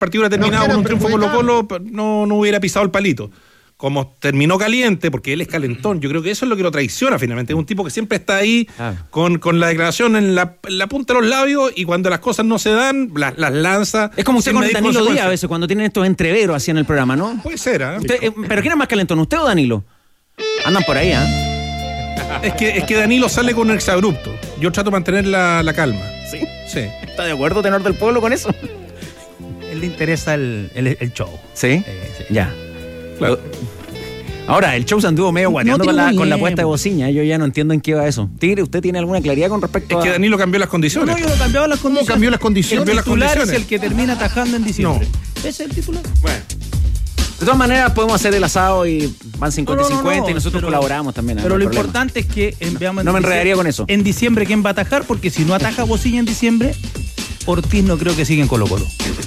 partido hubiera terminado con un triunfo Colo-Colo, no hubiera pisado el palito. Como terminó caliente, porque él es calentón, yo creo que eso es lo que lo traiciona finalmente. Es un tipo que siempre está ahí con la declaración en la punta de los labios, y cuando las cosas no se dan, las lanza. Es como usted con Danilo Díaz a veces, cuando tienen estos entreveros así en el programa, ¿no? Puede ser, ¿eh? ¿Pero quién es más calentón, usted o Danilo? Andan por ahí, Es que Danilo sale con un exabrupto. Yo trato de mantener la calma. ¿Sí? Sí. ¿Está de acuerdo, tenor del pueblo, con eso? Él le interesa el show. ¿Sí? Sí. Ya. Claro. Ahora, el show se anduvo medio guateando con la puesta de bocina. Yo ya no entiendo en qué va eso. Tigre, ¿usted tiene alguna claridad con respecto Es que Danilo cambió las condiciones. No, yo no cambiaba las condiciones. ¿Cómo cambió las condiciones? El titular es el que termina atajando en diciembre. Ese es el titular. Bueno. De todas maneras, podemos hacer el asado y van 50-50 y nosotros colaboramos también. Pero lo importante es que veamos. No me enredaría con eso. En diciembre, ¿quién va a atajar? Porque si no ataja Bocina en diciembre, Ortiz no creo que siga en Colo-Colo.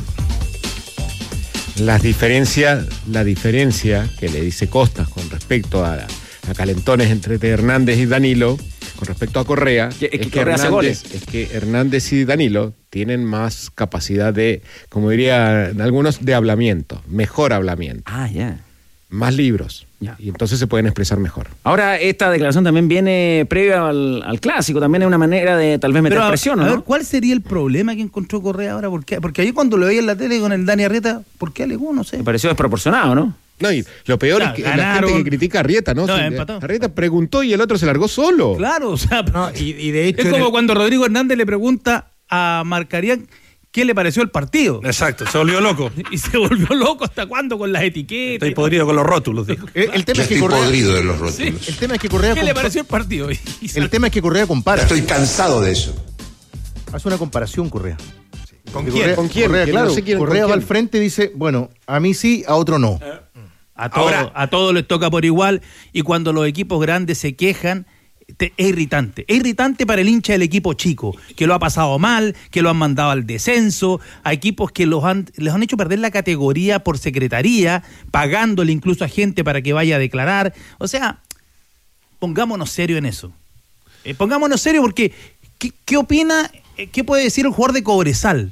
La diferencia que le dice Costas con respecto a calentones entre Hernández y Danilo, con respecto a Correa, es que Hernández y Danilo tienen más capacidad de, como dirían algunos, de hablamiento, mejor hablamiento. Ya. Más libros. Ya. Y entonces se pueden expresar mejor. Ahora, esta declaración también viene previa al clásico, también es una manera de tal vez meter presión, ¿no? A ver, ¿cuál sería el problema que encontró Correa ahora? Porque ahí cuando lo veía en la tele con el Dani Arrieta, ¿por qué alegó? No sé. Me pareció desproporcionado, ¿no? No, y lo peor es que la gente que critica a Arrieta, ¿no? Arrieta preguntó y el otro se largó solo. Claro, o sea, y de hecho es como cuando Rodrigo Hernández le pregunta a Marcarián qué le pareció el partido. Exacto, se volvió loco. Y se volvió loco, ¿hasta cuándo? Con las etiquetas. Estoy podrido con los rótulos, dijo. El tema es que Correa, podrido de los rótulos. Sí. El tema es que Correa ¿Qué le pareció el partido? El tema es que Correa compara. Estoy cansado de eso. Hace una comparación, Correa. ¿Con quién? ¿Con quién? Correa, claro, Correa va al frente y dice, bueno, a mí sí, a otro no. A todos les toca por igual, y cuando los equipos grandes se quejan, es irritante. Es irritante para el hincha del equipo chico, que lo ha pasado mal, que lo han mandado al descenso, a equipos que les han hecho perder la categoría por secretaría, pagándole incluso a gente para que vaya a declarar. O sea, pongámonos serio en eso. Pongámonos serio porque, ¿qué opina? ¿Qué puede decir el jugador de Cobresal?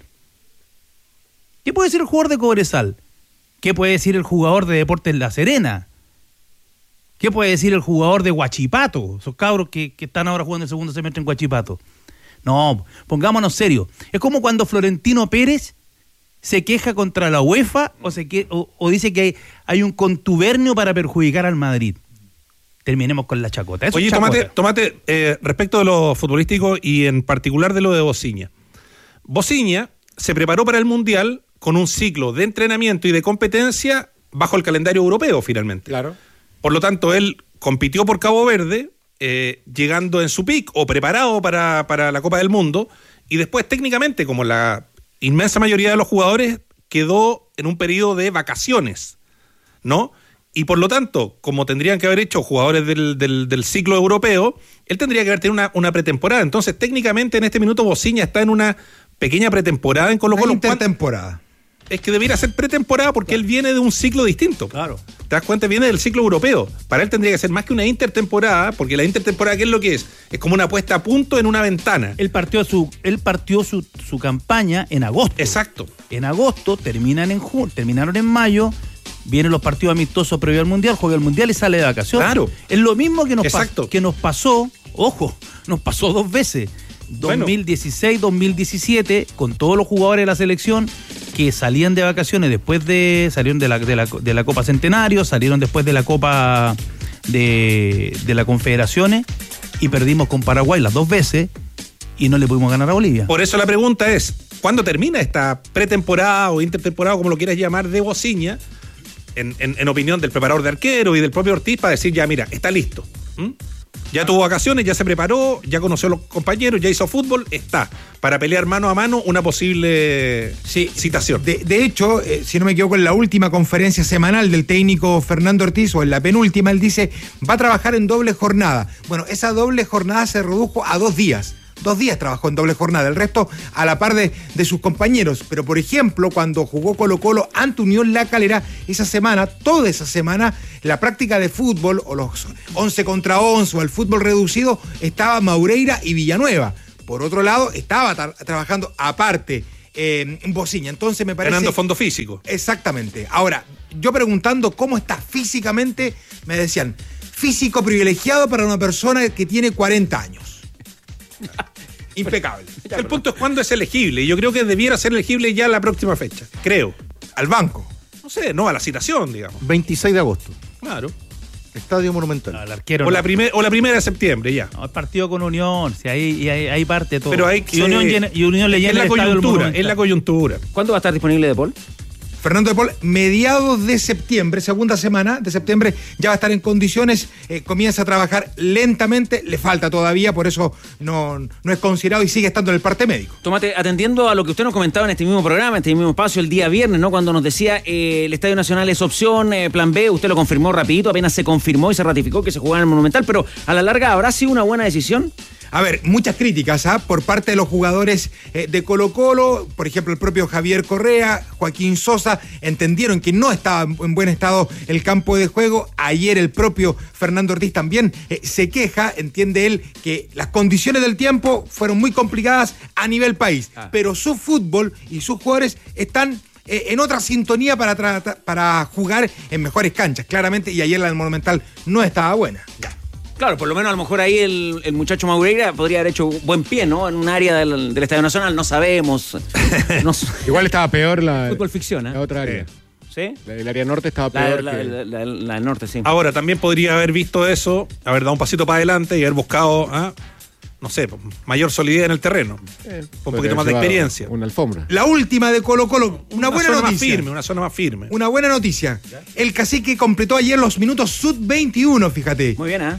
¿Qué puede decir el jugador de Cobresal? ¿Qué puede decir el jugador de Deportes La Serena? ¿Qué puede decir el jugador de Huachipato? Esos cabros que están ahora jugando el segundo semestre en Huachipato. No, pongámonos serio. Es como cuando Florentino Pérez se queja contra la UEFA o dice que hay un contubernio para perjudicar al Madrid. Terminemos con la chacota. Oye, Tomate, respecto de lo futbolístico y en particular de lo de Bociña. Bociña se preparó para el Mundial con un ciclo de entrenamiento y de competencia bajo el calendario europeo, finalmente. Claro. Por lo tanto, él compitió por Cabo Verde, llegando en su pick o preparado para la Copa del Mundo, y después técnicamente, como la inmensa mayoría de los jugadores, quedó en un periodo de vacaciones, ¿no? Y por lo tanto, como tendrían que haber hecho jugadores del ciclo europeo, él tendría que haber tenido una pretemporada. Entonces, técnicamente, en este minuto, Bociña está en una pequeña pretemporada en Colo-Colo. Intertemporada. Es que debiera ser pretemporada porque él viene de un ciclo distinto. Claro. ¿Te das cuenta? Viene del ciclo europeo. Para él tendría que ser más que una intertemporada, porque la intertemporada, ¿qué es lo que es? Es como una puesta a punto en una ventana. Él partió su campaña en agosto. Exacto. En agosto, terminaron en mayo, vienen los partidos amistosos previo al Mundial, juega el Mundial y sale de vacaciones. Claro. Es lo mismo que nos pasó, nos pasó 2 veces. 2016, 2017, con todos los jugadores de la selección que salían de vacaciones salieron de la Copa Centenario, salieron después de la Copa de la Confederaciones y perdimos con Paraguay las 2 veces y no le pudimos ganar a Bolivia. Por eso la pregunta es, ¿cuándo termina esta pretemporada o intertemporada, como lo quieras llamar, de Bociña, en opinión del preparador de arquero y del propio Ortiz, para decir, ya mira, está listo? Ya tuvo vacaciones, ya se preparó, ya conoció a los compañeros, ya hizo fútbol, está para pelear mano a mano una posible citación. De hecho, si no me equivoco, en la última conferencia semanal del técnico Fernando Ortiz, o en la penúltima, él dice, va a trabajar en doble jornada. Bueno, esa doble jornada se redujo a 2 días. 2 días trabajó en doble jornada, el resto a la par de sus compañeros. Pero, por ejemplo, cuando jugó Colo-Colo ante Unión La Calera, toda esa semana, la práctica de fútbol, o los 11 contra 11, o el fútbol reducido, estaba Maureira y Villanueva. Por otro lado, estaba trabajando aparte Bociña. Entonces me parece... Ganando fondo físico. Exactamente. Ahora, yo preguntando cómo está físicamente, me decían, físico privilegiado para una persona que tiene 40 años. Impecable. El punto es cuándo es elegible. Yo creo que debiera ser elegible ya la próxima fecha. Creo. Al banco. No sé, no a la citación, digamos. 26 de agosto. Claro. Estadio Monumental. No, el arquero O la primera de septiembre, ya. No, el partido con Unión, si ahí parte todo. Pero hay y Unión le llena es la el estadio del coyuntura, Monumental. es la coyuntura. ¿Cuándo va a estar disponible De Paul? Fernando De Paul, mediados de septiembre, segunda semana de septiembre, ya va a estar en condiciones, comienza a trabajar lentamente, le falta todavía, por eso no es considerado y sigue estando en el parte médico. Tomate, atendiendo a lo que usted nos comentaba en este mismo programa, en este mismo espacio, el día viernes, ¿no? Cuando nos decía el Estadio Nacional es opción, plan B, usted lo confirmó rapidito, apenas se confirmó y se ratificó que se jugaba en el Monumental, pero a la larga, ¿habrá sido una buena decisión? A ver, muchas críticas por parte de los jugadores de Colo-Colo, por ejemplo el propio Javier Correa, Joaquín Sosa, entendieron que no estaba en buen estado el campo de juego. Ayer el propio Fernando Ortiz también se queja, entiende él que las condiciones del tiempo fueron muy complicadas a nivel país, pero su fútbol y sus jugadores están en otra sintonía para jugar en mejores canchas, claramente, y ayer la del Monumental no estaba buena. Claro, por lo menos a lo mejor ahí el muchacho Maureira podría haber hecho buen pie, ¿no? En un área del Estadio Nacional, no sabemos. Igual estaba peor la Fútbol ficción, ¿eh? la otra área. ¿Sí? El área norte estaba peor La del norte, sí. Ahora, también podría haber visto eso, haber dado un pasito para adelante y haber buscado, no sé, mayor solidez en el terreno. Con un poquito más de experiencia. Una alfombra. La última de Colo-Colo, una buena zona noticia. más firme, una zona más firme. Una buena noticia. El Cacique completó ayer los minutos sub-21, fíjate. Muy bien, ¿eh?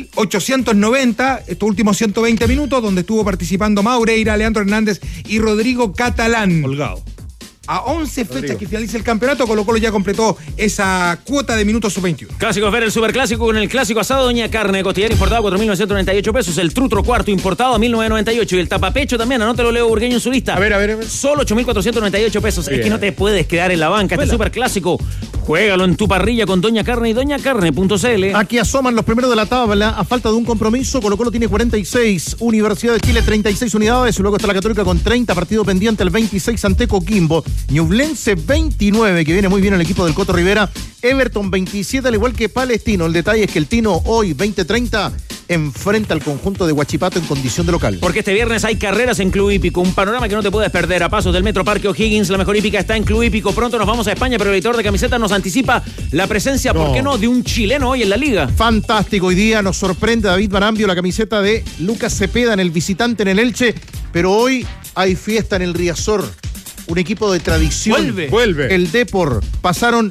1890, estos últimos 120 minutos, donde estuvo participando Maureira, Leandro Hernández y Rodrigo Catalán. Holgado. A 11 fechas que finaliza el campeonato, Colo-Colo ya completó esa cuota de minutos sub-21. Clásicos ver el superclásico con el clásico asado Doña Carne, costillar importado a 4.998 pesos, el trutro cuarto importado a 1.998 y el tapapecho también, anótelo Leo Burgueño en su lista. A ver. Solo 8.498 pesos. Bien. Es que no te puedes quedar en la banca. Este superclásico, juégalo en tu parrilla con Doña Carne y doñacarne.cl. Aquí asoman los primeros de la tabla. A falta de un compromiso, Colo-Colo tiene 46, Universidad de Chile 36 unidades, y luego está la Católica con 30, partido pendiente el 26 ante Coquimbo. Ñublense 29, que viene muy bien el equipo del Coto Rivera. Everton 27, al igual que Palestino. El detalle es que el Tino hoy 20:30 enfrenta al conjunto de Huachipato en condición de local. Porque este viernes hay carreras en Club Hípico, un panorama que no te puedes perder. A pasos del Metro Parque O'Higgins, la mejor hípica está en Club Hípico. Pronto nos vamos a España, pero el editor de camisetas nos anticipa la presencia, ¿por qué no?, de un chileno hoy en la liga. Fantástico, hoy día nos sorprende David Marambio, la camiseta de Lucas Cepeda en el visitante en el Elche, pero hoy hay fiesta en el Riazor, un equipo de tradición. Vuelve. El Depor. Pasaron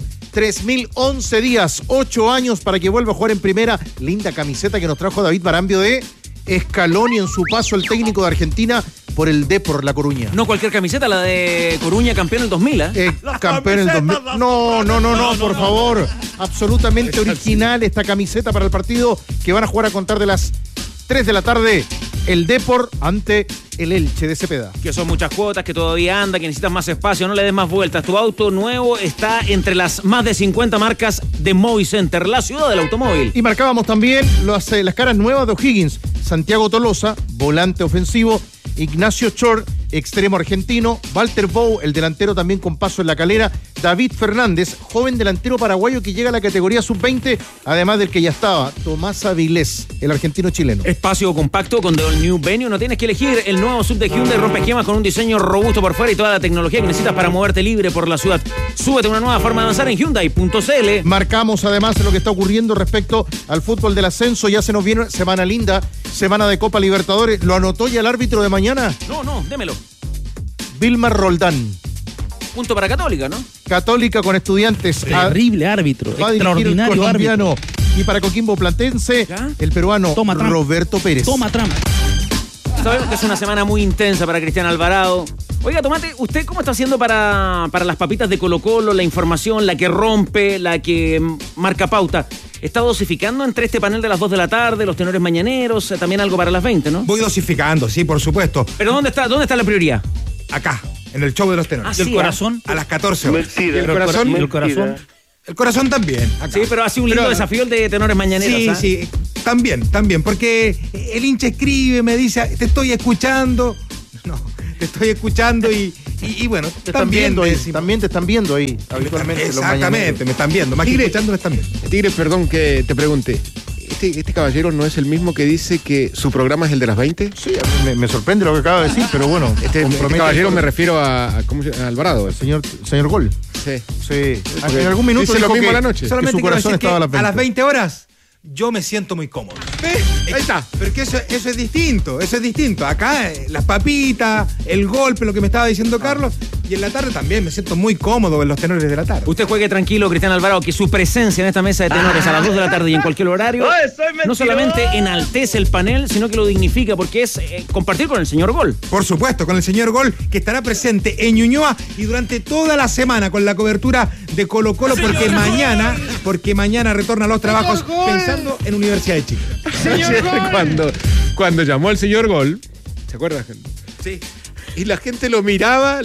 3.011 días, 8 años para que vuelva a jugar en primera. Linda camiseta que nos trajo David Marambio de Scaloni en su paso, el técnico de Argentina, por el Depor La Coruña. No cualquier camiseta, la de Coruña, campeón en el 2000, ¿eh? Campeón en el 2000. No, por favor. Absolutamente original esta camiseta para el partido que van a jugar a contar de las 3 de la tarde. El Depor ante el Elche de Cepeda. Que son muchas cuotas, que todavía anda, que necesitas más espacio, no le des más vueltas. Tu auto nuevo está entre las más de 50 marcas de Movicenter, la ciudad del automóvil. Y marcábamos también las caras nuevas de O'Higgins. Santiago Tolosa, volante ofensivo. Ignacio Chor, extremo argentino. Walter Bou, el delantero también con paso en la calera. David Fernández, joven delantero paraguayo que llega a la categoría sub-20, además del que ya estaba, Tomás Avilés, el argentino chileno. Espacio compacto con The All New Venue. No tienes que elegir el nuevo sub de Hyundai rompeesquemas con un diseño robusto por fuera y toda la tecnología que necesitas para moverte libre por la ciudad. Súbete a una nueva forma de avanzar en Hyundai.cl. Marcamos además lo que está ocurriendo respecto al fútbol del ascenso. Ya se nos viene semana linda, semana de Copa Libertadores. ¿Lo anotó ya el árbitro de mañana? No, démelo. Vilmar Roldán. Punto para Católica, ¿no? Católica con Estudiantes. Terrible árbitro, Va a dirigir el extraordinario colombiano. árbitro. Y para Coquimbo Platense, ¿Ya? el peruano Roberto Pérez. Toma trampa. Sabemos que es una semana muy intensa para Cristian Alvarado. Oiga, Tomate, ¿usted cómo está haciendo para las papitas de Colo-Colo, la información, la que rompe, la que marca pauta? ¿Está dosificando entre este panel de las 2 de la tarde, los tenores mañaneros, también algo para las 20, ¿no? Voy dosificando, sí, por supuesto. Pero ¿dónde está la prioridad? Acá, en el show de los tenores. Ah, ¿Y el corazón? A las 14 horas. ¿Y el corazón? El corazón también. Acá. Sí, pero ha sido un lindo desafío el de tenores mañaneros. Sí, también, porque el hincha escribe, me dice, te estoy escuchando. No, te estoy escuchando y Y bueno, te están viendo ahí, también te están viendo ahí habitualmente. Exactamente, me están viendo. Más que escuchando, me están viendo. Tigre, perdón que te pregunte. ¿Este caballero no es el mismo que dice que su programa es el de las 20? Sí, a mí me sorprende lo que acaba de decir, pero bueno. Este caballero me refiero a Alvarado. El señor Gol. Sí. En algún minuto dice lo mismo a la noche. Solamente que su corazón estaba a las 20 horas. Yo me siento muy cómodo. Ahí está. Pero que eso es distinto, Acá las papitas, el golpe, lo que me estaba diciendo Carlos, y en la tarde también me siento muy cómodo en los tenores de la tarde. Usted juegue tranquilo, Cristian Alvarado, que su presencia en esta mesa de tenores a las 2 de la tarde y en cualquier horario no solamente enaltece el panel, sino que lo dignifica, porque es compartir con el señor Gol. Por supuesto, con el señor Gol, que estará presente en Ñuñoa y durante toda la semana con la cobertura de Colo-Colo, porque mañana retorna a los trabajos pensando en Universidad de Chile. Cuando llamó al señor Gol, ¿se acuerdan? Sí. Y la gente lo miraba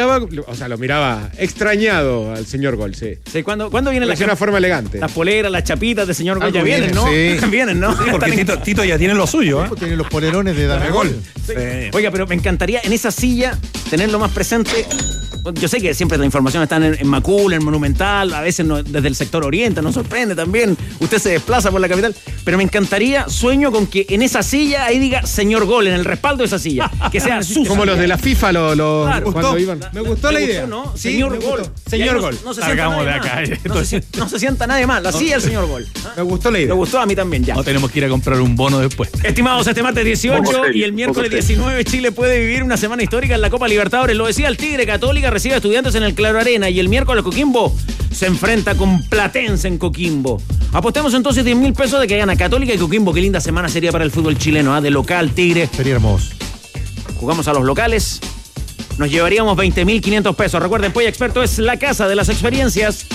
extrañado al señor Gol, sí. Sí, ¿cuándo viene de una forma elegante? Las poleras, las chapitas del señor Gol ya vienen, ¿no? Sí. Vienen, ¿no? Sí, porque Tito ya tiene lo suyo, ¿eh? Tiene los polerones de Dame Gol. Sí. Oiga, pero me encantaría en esa silla tenerlo más presente. Yo sé que siempre la información está en Macul, en Monumental, a veces desde el sector oriente, nos sorprende también. Usted se desplaza por la capital, pero me encantaría, sueño con que en esa silla ahí diga señor Gol, en el respaldo de esa silla. Que sea su como silla. los de la FIFA, Claro. cuando iban. Me gustó la idea. ¿No? Sí, señor Gol. Señor Gol. No se sienta nadie más. No se sienta nadie más. La silla del señor Gol. Me gustó la idea. Me gustó a mí también, ya. No tenemos que ir a comprar un bono después. Estimados, este martes 18 y el miércoles 19 Chile puede vivir una semana histórica en la Copa Libertadores. Lo decía el Tigre, Católica recibe a Estudiantes en el Claro Arena y el miércoles Coquimbo se enfrenta con Platense en Coquimbo. Apostemos entonces 10.000 pesos de que gana Católica y Coquimbo. Qué linda semana sería para el fútbol chileno, de local, Tigre. Sería hermoso. Jugamos a los locales. Nos llevaríamos 20.500 pesos. Recuerden, Polla Experto es la casa de las experiencias.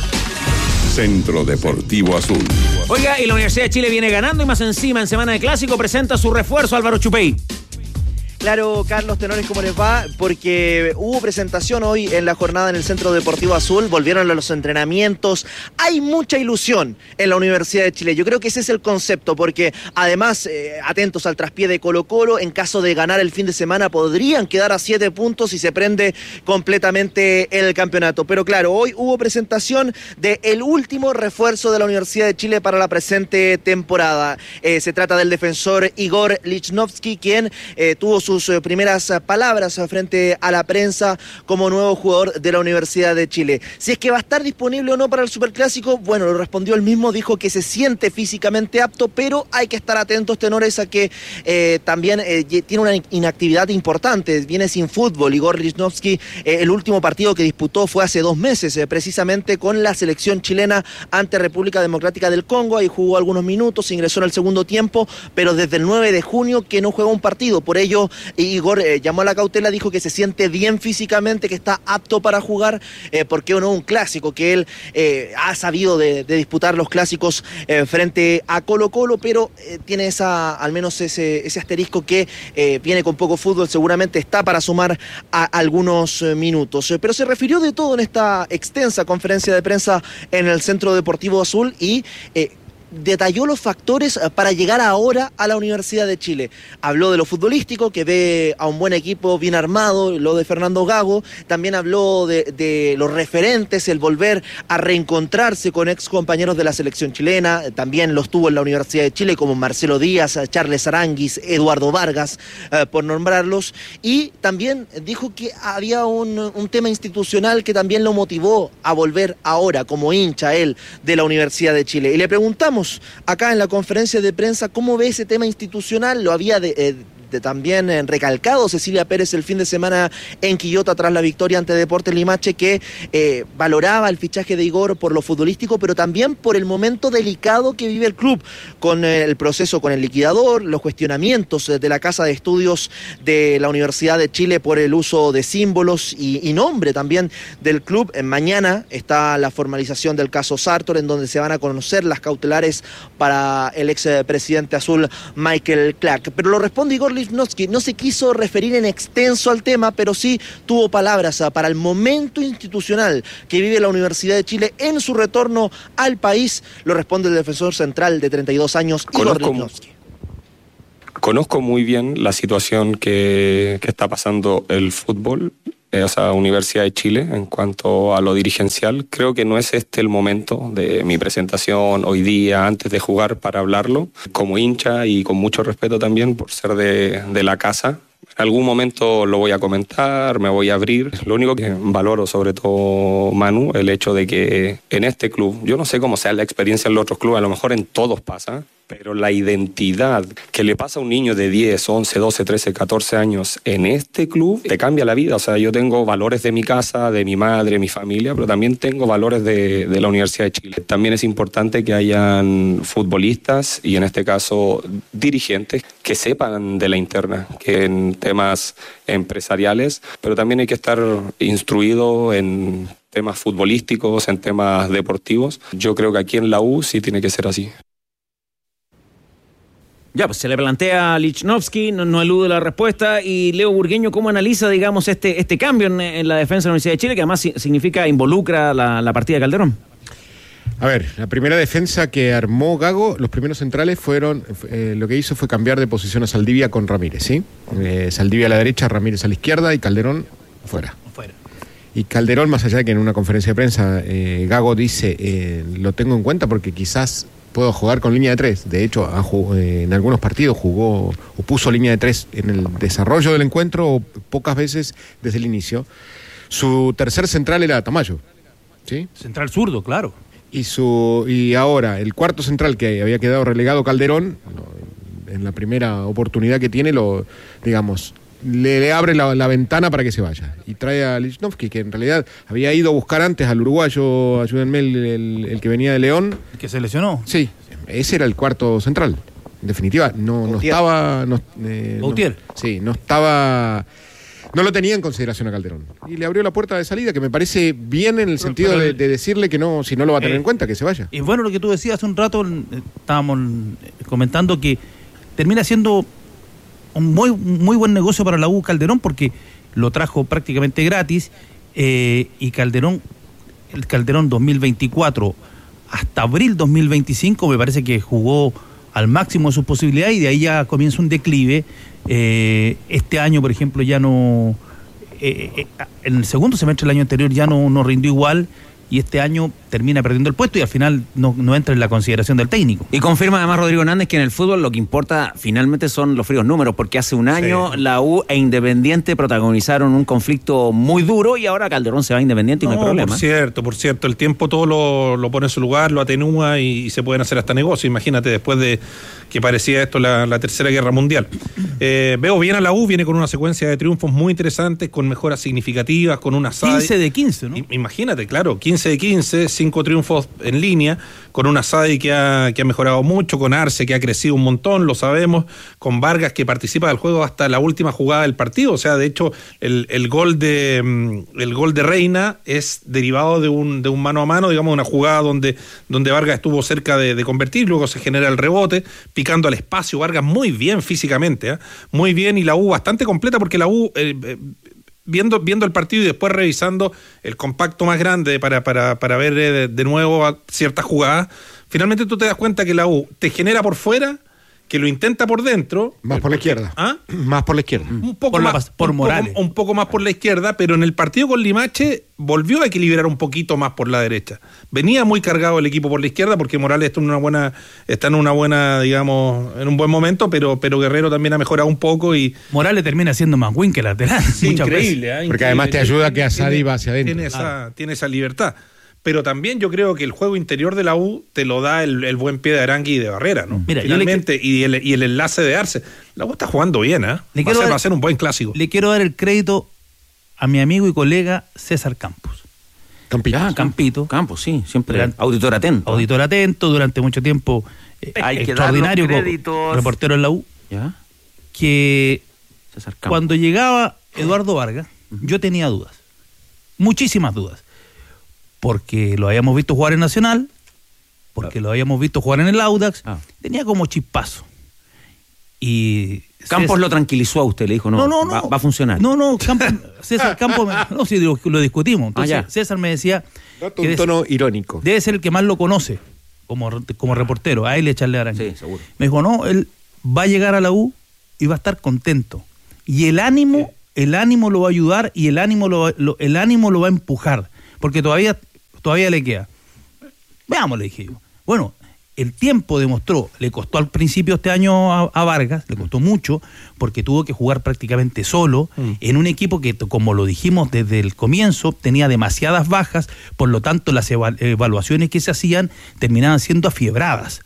Centro Deportivo Azul. Oiga, y la Universidad de Chile viene ganando y más encima en semana de clásico presenta su refuerzo Álvaro Chupey. Claro, Carlos, tenores, ¿cómo les va? Porque hubo presentación hoy en la jornada en el Centro Deportivo Azul, volvieron a los entrenamientos, hay mucha ilusión en la Universidad de Chile, yo creo que ese es el concepto, porque además, atentos al traspié de Colo-Colo, en caso de ganar el fin de semana podrían quedar a 7 puntos y se prende completamente el campeonato, pero claro, hoy hubo presentación del último refuerzo de la Universidad de Chile para la presente temporada, se trata del defensor Igor Lichnowsky, quien tuvo sus primeras palabras frente a la prensa como nuevo jugador de la Universidad de Chile. Si es que va a estar disponible o no para el Superclásico, bueno, lo respondió él mismo, dijo que se siente físicamente apto, pero hay que estar atentos, tenores, a que también tiene una inactividad importante, viene sin fútbol. Igor Lichnowsky, el último partido que disputó fue hace 2 meses, precisamente con la selección chilena ante República Democrática del Congo, ahí jugó algunos minutos, ingresó en el segundo tiempo, pero desde el 9 de junio que no juega un partido, por ello Igor llamó a la cautela, dijo que se siente bien físicamente, que está apto para jugar, porque no un clásico, que él ha sabido de disputar los clásicos frente a Colo-Colo, pero tiene al menos ese asterisco que viene con poco fútbol, seguramente está para sumar a algunos minutos. Pero se refirió de todo en esta extensa conferencia de prensa en el Centro Deportivo Azul y detalló los factores para llegar ahora a la Universidad de Chile. Habló de lo futbolístico, que ve a un buen equipo bien armado, lo de Fernando Gago. También habló de los referentes, el volver a reencontrarse con ex compañeros de la selección chilena. También los tuvo en la Universidad de Chile, como Marcelo Díaz, Charles Aranguis, Eduardo Vargas, por nombrarlos. Y también dijo que había un tema institucional que también lo motivó a volver ahora, como hincha él, de la Universidad de Chile. Y le preguntamos acá en la conferencia de prensa cómo ve ese tema institucional. Lo había también recalcado Cecilia Pérez el fin de semana en Quillota tras la victoria ante Deportes Limache, que valoraba el fichaje de Igor por lo futbolístico, pero también por el momento delicado que vive el club con el proceso con el liquidador, los cuestionamientos de la Casa de Estudios de la Universidad de Chile por el uso de símbolos y nombre también del club. Mañana está la formalización del caso Sartor, en donde se van a conocer las cautelares para el expresidente azul Michael Clark, pero lo responde Igor Lichnowsky. No se quiso referir en extenso al tema, pero sí tuvo palabras para el momento institucional que vive la Universidad de Chile en su retorno al país. Lo responde el defensor central de 32 años, Igor Lichnowsky. Conozco muy bien la situación que está pasando el fútbol Universidad de Chile, en cuanto a lo dirigencial. Creo que no es el momento de mi presentación hoy día, antes de jugar, para hablarlo. Como hincha y con mucho respeto también por ser de la casa. En algún momento lo voy a comentar, me voy a abrir. Lo único que valoro, sobre todo, Manu, el hecho de que en este club, yo no sé cómo sea la experiencia en los otros clubes, a lo mejor en todos pasa, pero la identidad que le pasa a un niño de 10, 11, 12, 13, 14 años en este club te cambia la vida. O sea, yo tengo valores de mi casa, de mi madre, mi familia, pero también tengo valores de la Universidad de Chile. También es importante que hayan futbolistas y en este caso dirigentes que sepan de la interna, que en temas empresariales, pero también hay que estar instruido en temas futbolísticos, en temas deportivos. Yo creo que aquí en la U sí tiene que ser así. Ya, pues se le plantea a Lichnowsky, no elude la respuesta. Y Leo Burgueño, ¿cómo analiza, digamos, este cambio en la defensa de la Universidad de Chile, que además involucra la partida de Calderón? A ver, la primera defensa que armó Gago, los primeros centrales fueron, lo que hizo fue cambiar de posición a Saldivia con Ramírez, ¿sí? Saldivia a la derecha, Ramírez a la izquierda y Calderón fuera. Y Calderón, más allá de que en una conferencia de prensa Gago dice, lo tengo en cuenta porque quizás puedo jugar con línea de 3. De hecho, en algunos partidos jugó o puso línea de 3 en el desarrollo del encuentro o pocas veces desde el inicio. Su tercer central era Tamayo, ¿sí? Central zurdo, claro. Y ahora, el cuarto central que había quedado relegado Calderón, en la primera oportunidad que tiene, le abre la ventana para que se vaya. Y trae a Lichnowsky, que en realidad había ido a buscar antes al uruguayo, ayúdenme, el que venía de León. ¿El que se lesionó? Sí, ese era el cuarto central. En definitiva, no estaba... Gautier. No estaba... No lo tenía en consideración a Calderón. Y le abrió la puerta de salida, que me parece bien en el sentido de decirle que no, si no lo va a tener en cuenta, que se vaya. Y bueno, lo que tú decías hace un rato, estábamos comentando que termina siendo un muy buen negocio para la U Calderón, porque lo trajo prácticamente gratis, y Calderón 2024 hasta abril 2025 me parece que jugó al máximo de sus posibilidades y de ahí ya comienza un declive. Este año, por ejemplo, ya no, en el segundo semestre del año anterior ya no rindió igual, y este año termina perdiendo el puesto y al final no entra en la consideración del técnico. Y confirma además Rodrigo Hernández que en el fútbol lo que importa finalmente son los fríos números, porque hace un año la U e Independiente protagonizaron un conflicto muy duro y ahora Calderón se va a Independiente y no hay problema. Por cierto, el tiempo todo lo pone en su lugar, lo atenúa y se pueden hacer hasta negocios. Imagínate, después de que parecía esto la Tercera Guerra Mundial. Veo bien a la U, viene con una secuencia de triunfos muy interesantes, con mejoras significativas, con una SAD. 15 de 15, ¿no? Imagínate, claro, 15 de 15, 5 triunfos en línea, con una SADI que ha mejorado mucho, con Arce que ha crecido un montón, lo sabemos, con Vargas que participa del juego hasta la última jugada del partido. O sea, de hecho, el gol de Reina es derivado de un mano a mano, digamos, una jugada donde Vargas estuvo cerca de convertir, luego se genera el rebote, picando al espacio. Vargas muy bien físicamente, muy bien, y la U bastante completa, porque la U... Viendo el partido y después revisando el compacto más grande para ver de nuevo ciertas jugadas, finalmente tú te das cuenta que la U te genera por fuera, que lo intenta por dentro. Más por la izquierda. Más por la izquierda. Un poco más por Morales. Un poco más por la izquierda, pero en el partido con Limache volvió a equilibrar un poquito más por la derecha. Venía muy cargado el equipo por la izquierda porque Morales está en una buena, digamos, en un buen momento, pero Guerrero también ha mejorado un poco y... Morales termina siendo más win que lateral. Sí, increíble. Porque increíble. Además te ayuda que Asadi va hacia adentro. Tiene esa libertad. Pero también yo creo que el juego interior de la U te lo da el buen pie de Arangui y de Barrera, ¿no? Mira, finalmente, y el enlace de Arce. La U está jugando bien, ¿eh? Va a ser un buen clásico. Le quiero dar el crédito a mi amigo y colega César Campos. Campito, sí, siempre auditor atento. Auditor atento, durante mucho tiempo extraordinario reportero en la U. ¿Ya? Que cuando llegaba Eduardo Vargas, yo tenía dudas, muchísimas dudas. Porque lo habíamos visto jugar en Nacional, porque lo habíamos visto jugar en el Audax, tenía como chispazo. Y Campos lo tranquilizó a usted, le dijo, va a funcionar. César Campos, sí, lo discutimos. Entonces, César me decía... Nota un tono irónico. Debe ser el que más lo conoce como reportero, a él echarle Arangui. Sí, seguro. Me dijo, él va a llegar a la U y va a estar contento. Y el ánimo el ánimo lo va a ayudar y el ánimo lo va a empujar, porque todavía le queda. Veamos, le dije yo. Bueno, el tiempo demostró, le costó al principio este año a Vargas, le costó mucho, porque tuvo que jugar prácticamente solo, en un equipo que, como lo dijimos desde el comienzo, tenía demasiadas bajas, por lo tanto las evaluaciones que se hacían terminaban siendo afiebradas,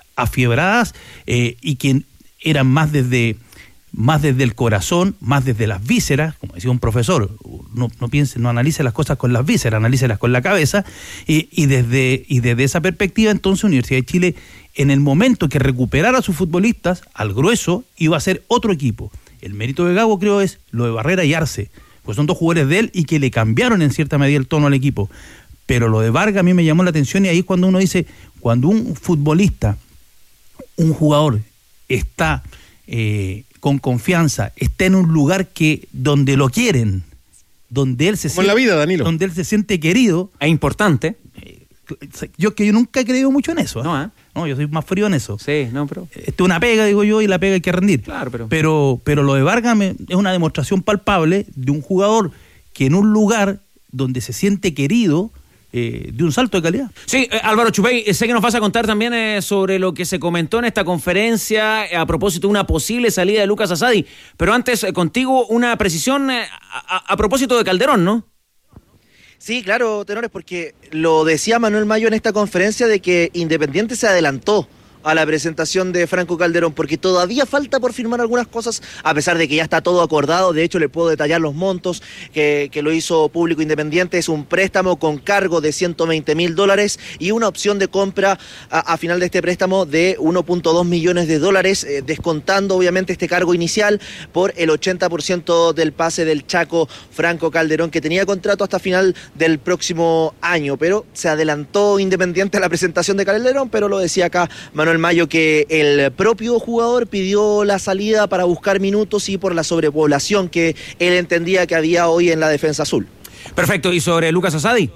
y que eran más desde el corazón, más desde las vísceras, como decía un profesor, no analice las cosas con las vísceras, analícelas con la cabeza, y desde esa perspectiva, entonces Universidad de Chile, en el momento que recuperara a sus futbolistas, al grueso, iba a ser otro equipo. El mérito de Gago, creo, es lo de Barrera y Arce, pues son dos jugadores de él y que le cambiaron en cierta medida el tono al equipo. Pero lo de Vargas a mí me llamó la atención, y ahí es cuando uno dice, cuando un futbolista, un jugador está con confianza, está en un lugar donde lo quieren, donde él se siente, en la vida, Danilo, donde él se siente querido, es importante. Yo nunca he creído mucho en eso. No, yo soy más frío en eso. Sí, no, pero esto es una pega, digo yo, y la pega hay que rendir. Claro, pero lo de Vargas es una demostración palpable de un jugador que en un lugar donde se siente querido, de un salto de calidad. Sí, Álvaro Chupey, sé que nos vas a contar también sobre lo que se comentó en esta conferencia a propósito de una posible salida de Lucas Asadi, pero antes contigo una precisión a propósito de Calderón, ¿no? Sí, claro, Tenores, porque lo decía Manuel Mayo en esta conferencia de que Independiente se adelantó a la presentación de Franco Calderón, porque todavía falta por firmar algunas cosas, a pesar de que ya está todo acordado. De hecho, le puedo detallar los montos que lo hizo público Independiente. Es un préstamo con cargo de $120,000 y una opción de compra a final de este préstamo de $1.2 millones, descontando obviamente este cargo inicial por el 80% del pase del Chaco Franco Calderón, que tenía contrato hasta final del próximo año, pero se adelantó Independiente a la presentación de Calderón. Pero lo decía acá Manuel Mayo, que el propio jugador pidió la salida para buscar minutos y por la sobrepoblación que él entendía que había hoy en la defensa azul. Perfecto, ¿y sobre Lucas Asadi?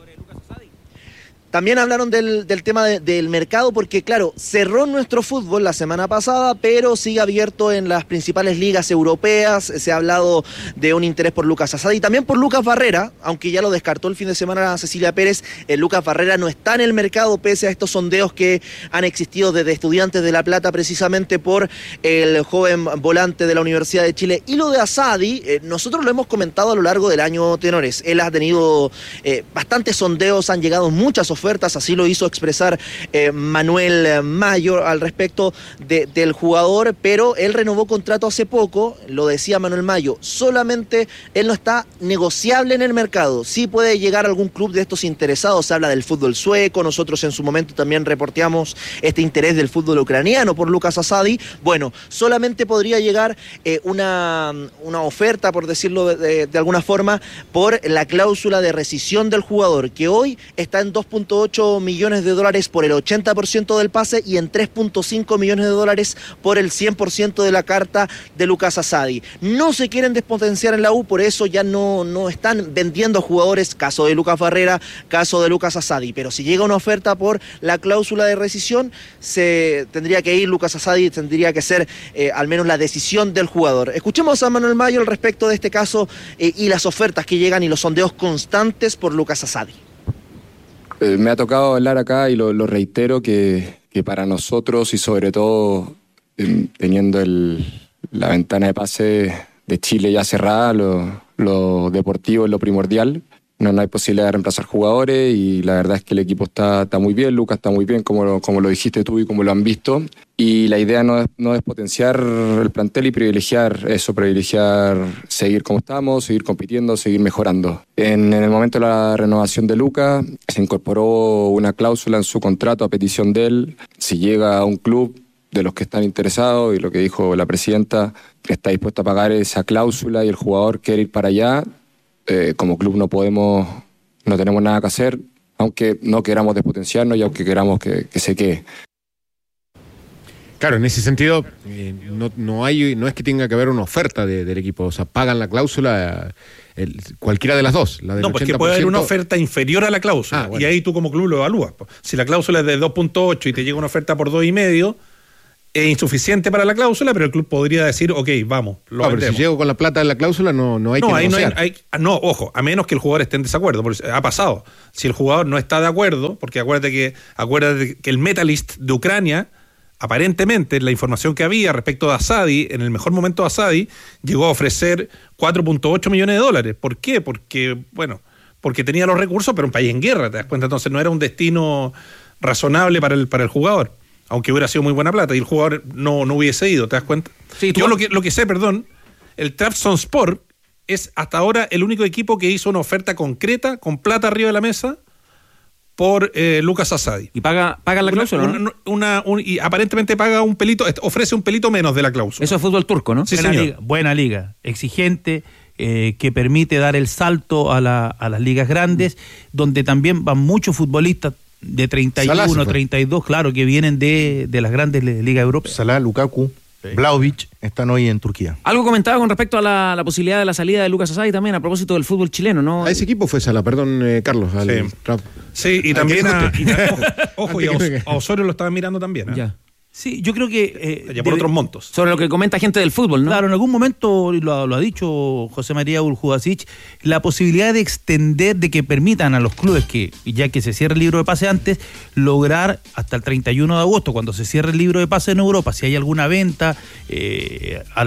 También hablaron del tema del mercado, porque claro, cerró nuestro fútbol la semana pasada, pero sigue abierto en las principales ligas europeas. Se ha hablado de un interés por Lucas Asadi y también por Lucas Barrera, aunque ya lo descartó el fin de semana Cecilia Pérez. Lucas Barrera no está en el mercado pese a estos sondeos que han existido desde Estudiantes de La Plata, precisamente por el joven volante de la Universidad de Chile. Y lo de Asadi, nosotros lo hemos comentado a lo largo del año, Tenores. Él ha tenido bastantes sondeos, han llegado muchas ofertas, así lo hizo expresar Manuel Mayo al respecto del jugador, pero él renovó contrato hace poco. Lo decía Manuel Mayo, solamente él no está negociable en el mercado. Sí puede llegar algún club de estos interesados, se habla del fútbol sueco, nosotros en su momento también reporteamos este interés del fútbol ucraniano por Lucas Asadi. Bueno, solamente podría llegar una oferta, por decirlo de alguna forma, por la cláusula de rescisión del jugador, que hoy está en $2.8 millones por el 80% del pase y en $3.5 millones por el 100% de la carta de Lucas Asadi. No se quieren despotenciar en la U, por eso ya no están vendiendo jugadores, caso de Lucas Barrera, caso de Lucas Asadi, pero si llega una oferta por la cláusula de rescisión, se tendría que ir Lucas Asadi, tendría que ser al menos la decisión del jugador. Escuchemos a Manuel Mayo al respecto de este caso y las ofertas que llegan y los sondeos constantes por Lucas Asadi. Me ha tocado hablar acá y lo reitero que para nosotros y sobre todo teniendo la ventana de pase de Chile ya cerrada, lo deportivo es lo primordial. No hay posibilidad de reemplazar jugadores y la verdad es que el equipo está muy bien, Lucas está muy bien, como lo dijiste tú y como lo han visto. Y la idea no es potenciar el plantel y privilegiar seguir como estamos, seguir compitiendo, seguir mejorando. En el momento de la renovación de Lucas se incorporó una cláusula en su contrato a petición de él. Si llega a un club de los que están interesados y lo que dijo la presidenta, que está dispuesto a pagar esa cláusula y el jugador quiere ir para allá, como club no tenemos nada que hacer, aunque no queramos despotenciarnos y aunque queramos que se quede. Claro, en ese sentido, no es que tenga que haber una oferta del equipo, o sea, pagan la cláusula cualquiera de las dos. La del no, pues 80%... que puede haber una oferta inferior a la cláusula, bueno. Y ahí tú como club lo evalúas. Si la cláusula es de 2.8 y te llega una oferta por 2.5, es insuficiente para la cláusula, pero el club podría decir, ok, vamos, pero si llego con la plata de la cláusula, no hay que negociar. Ojo, a menos que el jugador esté en desacuerdo, porque ha pasado. Si el jugador no está de acuerdo, porque acuérdate que el Metalist de Ucrania, aparentemente, la información que había respecto de Asadi, en el mejor momento de Asadi, llegó a ofrecer $4.8 millones. ¿Por qué? Porque tenía los recursos, pero un país en guerra, ¿te das cuenta? Entonces no era un destino razonable para el jugador, aunque hubiera sido muy buena plata, y el jugador no hubiese ido, ¿te das cuenta? Sí, yo lo que sé, el Trabzonspor es hasta ahora el único equipo que hizo una oferta concreta, con plata arriba de la mesa, por Lucas Asadi. ¿Y paga la cláusula? Y aparentemente paga un pelito, ofrece un pelito menos de la cláusula. Eso es fútbol turco, ¿no? Sí, señor. Buena liga, exigente, que permite dar el salto a las ligas grandes, donde también van muchos futbolistas de 31, 32, claro, que vienen de las grandes ligas europeas. Salah, Lukaku, Vlahovic están hoy en Turquía. Algo comentaba con respecto a la posibilidad de la salida de Lucas Asadi también, a propósito del fútbol chileno, ¿no? A ese equipo fue Salah, Carlos. Sí, y también ojo, y a Osorio lo estaban mirando también. Ya. Sí, yo creo que... ya por otros montos. Sobre lo que comenta gente del fútbol, ¿no? Claro, en algún momento, lo ha dicho José María Uljudasic, la posibilidad de extender, de que permitan a los clubes que, ya que se cierre el libro de pase antes, lograr hasta el 31 de agosto, cuando se cierre el libro de pase en Europa, si hay alguna venta a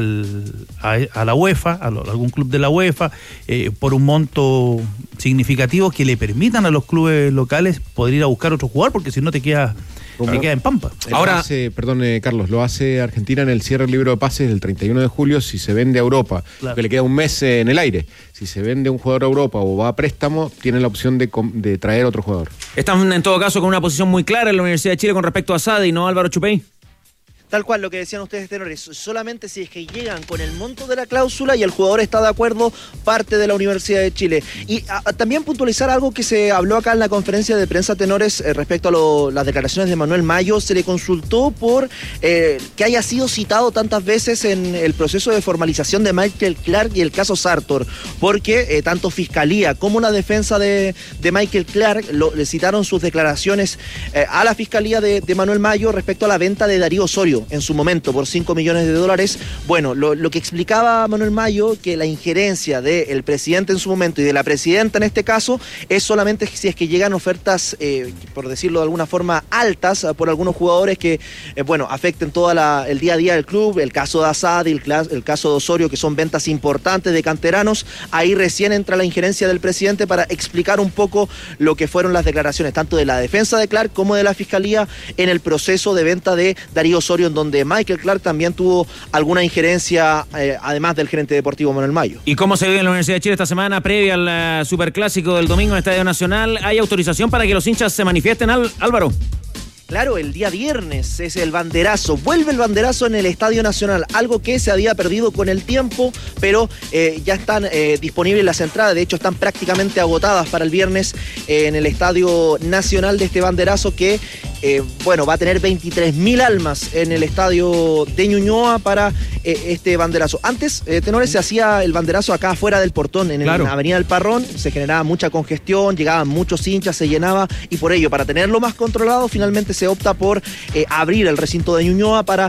la UEFA, a algún club de la UEFA, por un monto significativo que le permitan a los clubes locales poder ir a buscar otro jugador, porque si no te queda en pampa. Ahora, Carlos, lo hace Argentina en el cierre del libro de pases el 31 de julio si se vende a Europa, claro, que le queda un mes en el aire. Si se vende un jugador a Europa o va a préstamo, tiene la opción de traer otro jugador. Están en todo caso con una posición muy clara en la Universidad de Chile con respecto a Asadi, ¿no, Álvaro Chupey? Tal cual, lo que decían ustedes, tenores, solamente si es que llegan con el monto de la cláusula y el jugador está de acuerdo, parte de la Universidad de Chile. Y también puntualizar algo que se habló acá en la conferencia de prensa, tenores, respecto a las declaraciones de Manuel Mayo. Se le consultó por que haya sido citado tantas veces en el proceso de formalización de Michael Clark y el caso Sartor, porque tanto Fiscalía como la defensa de Michael Clark le citaron sus declaraciones a la Fiscalía de Manuel Mayo respecto a la venta de Darío Osorio en su momento por $5 millones. Bueno, lo que explicaba Manuel Mayo, que la injerencia del presidente en su momento y de la presidenta en este caso es solamente si es que llegan ofertas, por decirlo de alguna forma, altas por algunos jugadores que, afecten todo el día a día del club. El caso de Asad y el caso de Osorio, que son ventas importantes de canteranos. Ahí recién entra la injerencia del presidente para explicar un poco lo que fueron las declaraciones tanto de la defensa de Clark como de la Fiscalía en el proceso de venta de Darío Osorio, en donde Michael Clark también tuvo alguna injerencia, además del gerente deportivo Manuel Mayo. ¿Y cómo se vive en la Universidad de Chile esta semana previa al Superclásico del domingo en el Estadio Nacional? ¿Hay autorización para que los hinchas se manifiesten, Álvaro? Claro, el día viernes es el banderazo. Vuelve el banderazo en el Estadio Nacional, algo que se había perdido con el tiempo, pero ya están disponibles las entradas. De hecho, están prácticamente agotadas para el viernes en el Estadio Nacional de este banderazo que, va a tener 23.000 almas en el estadio de Ñuñoa para este banderazo. Antes, tenores, se hacía el banderazo acá afuera del portón, en la Avenida del Parrón. Se generaba mucha congestión, llegaban muchos hinchas, se llenaba, y por ello, para tenerlo más controlado, finalmente se opta por abrir el recinto de Ñuñoa para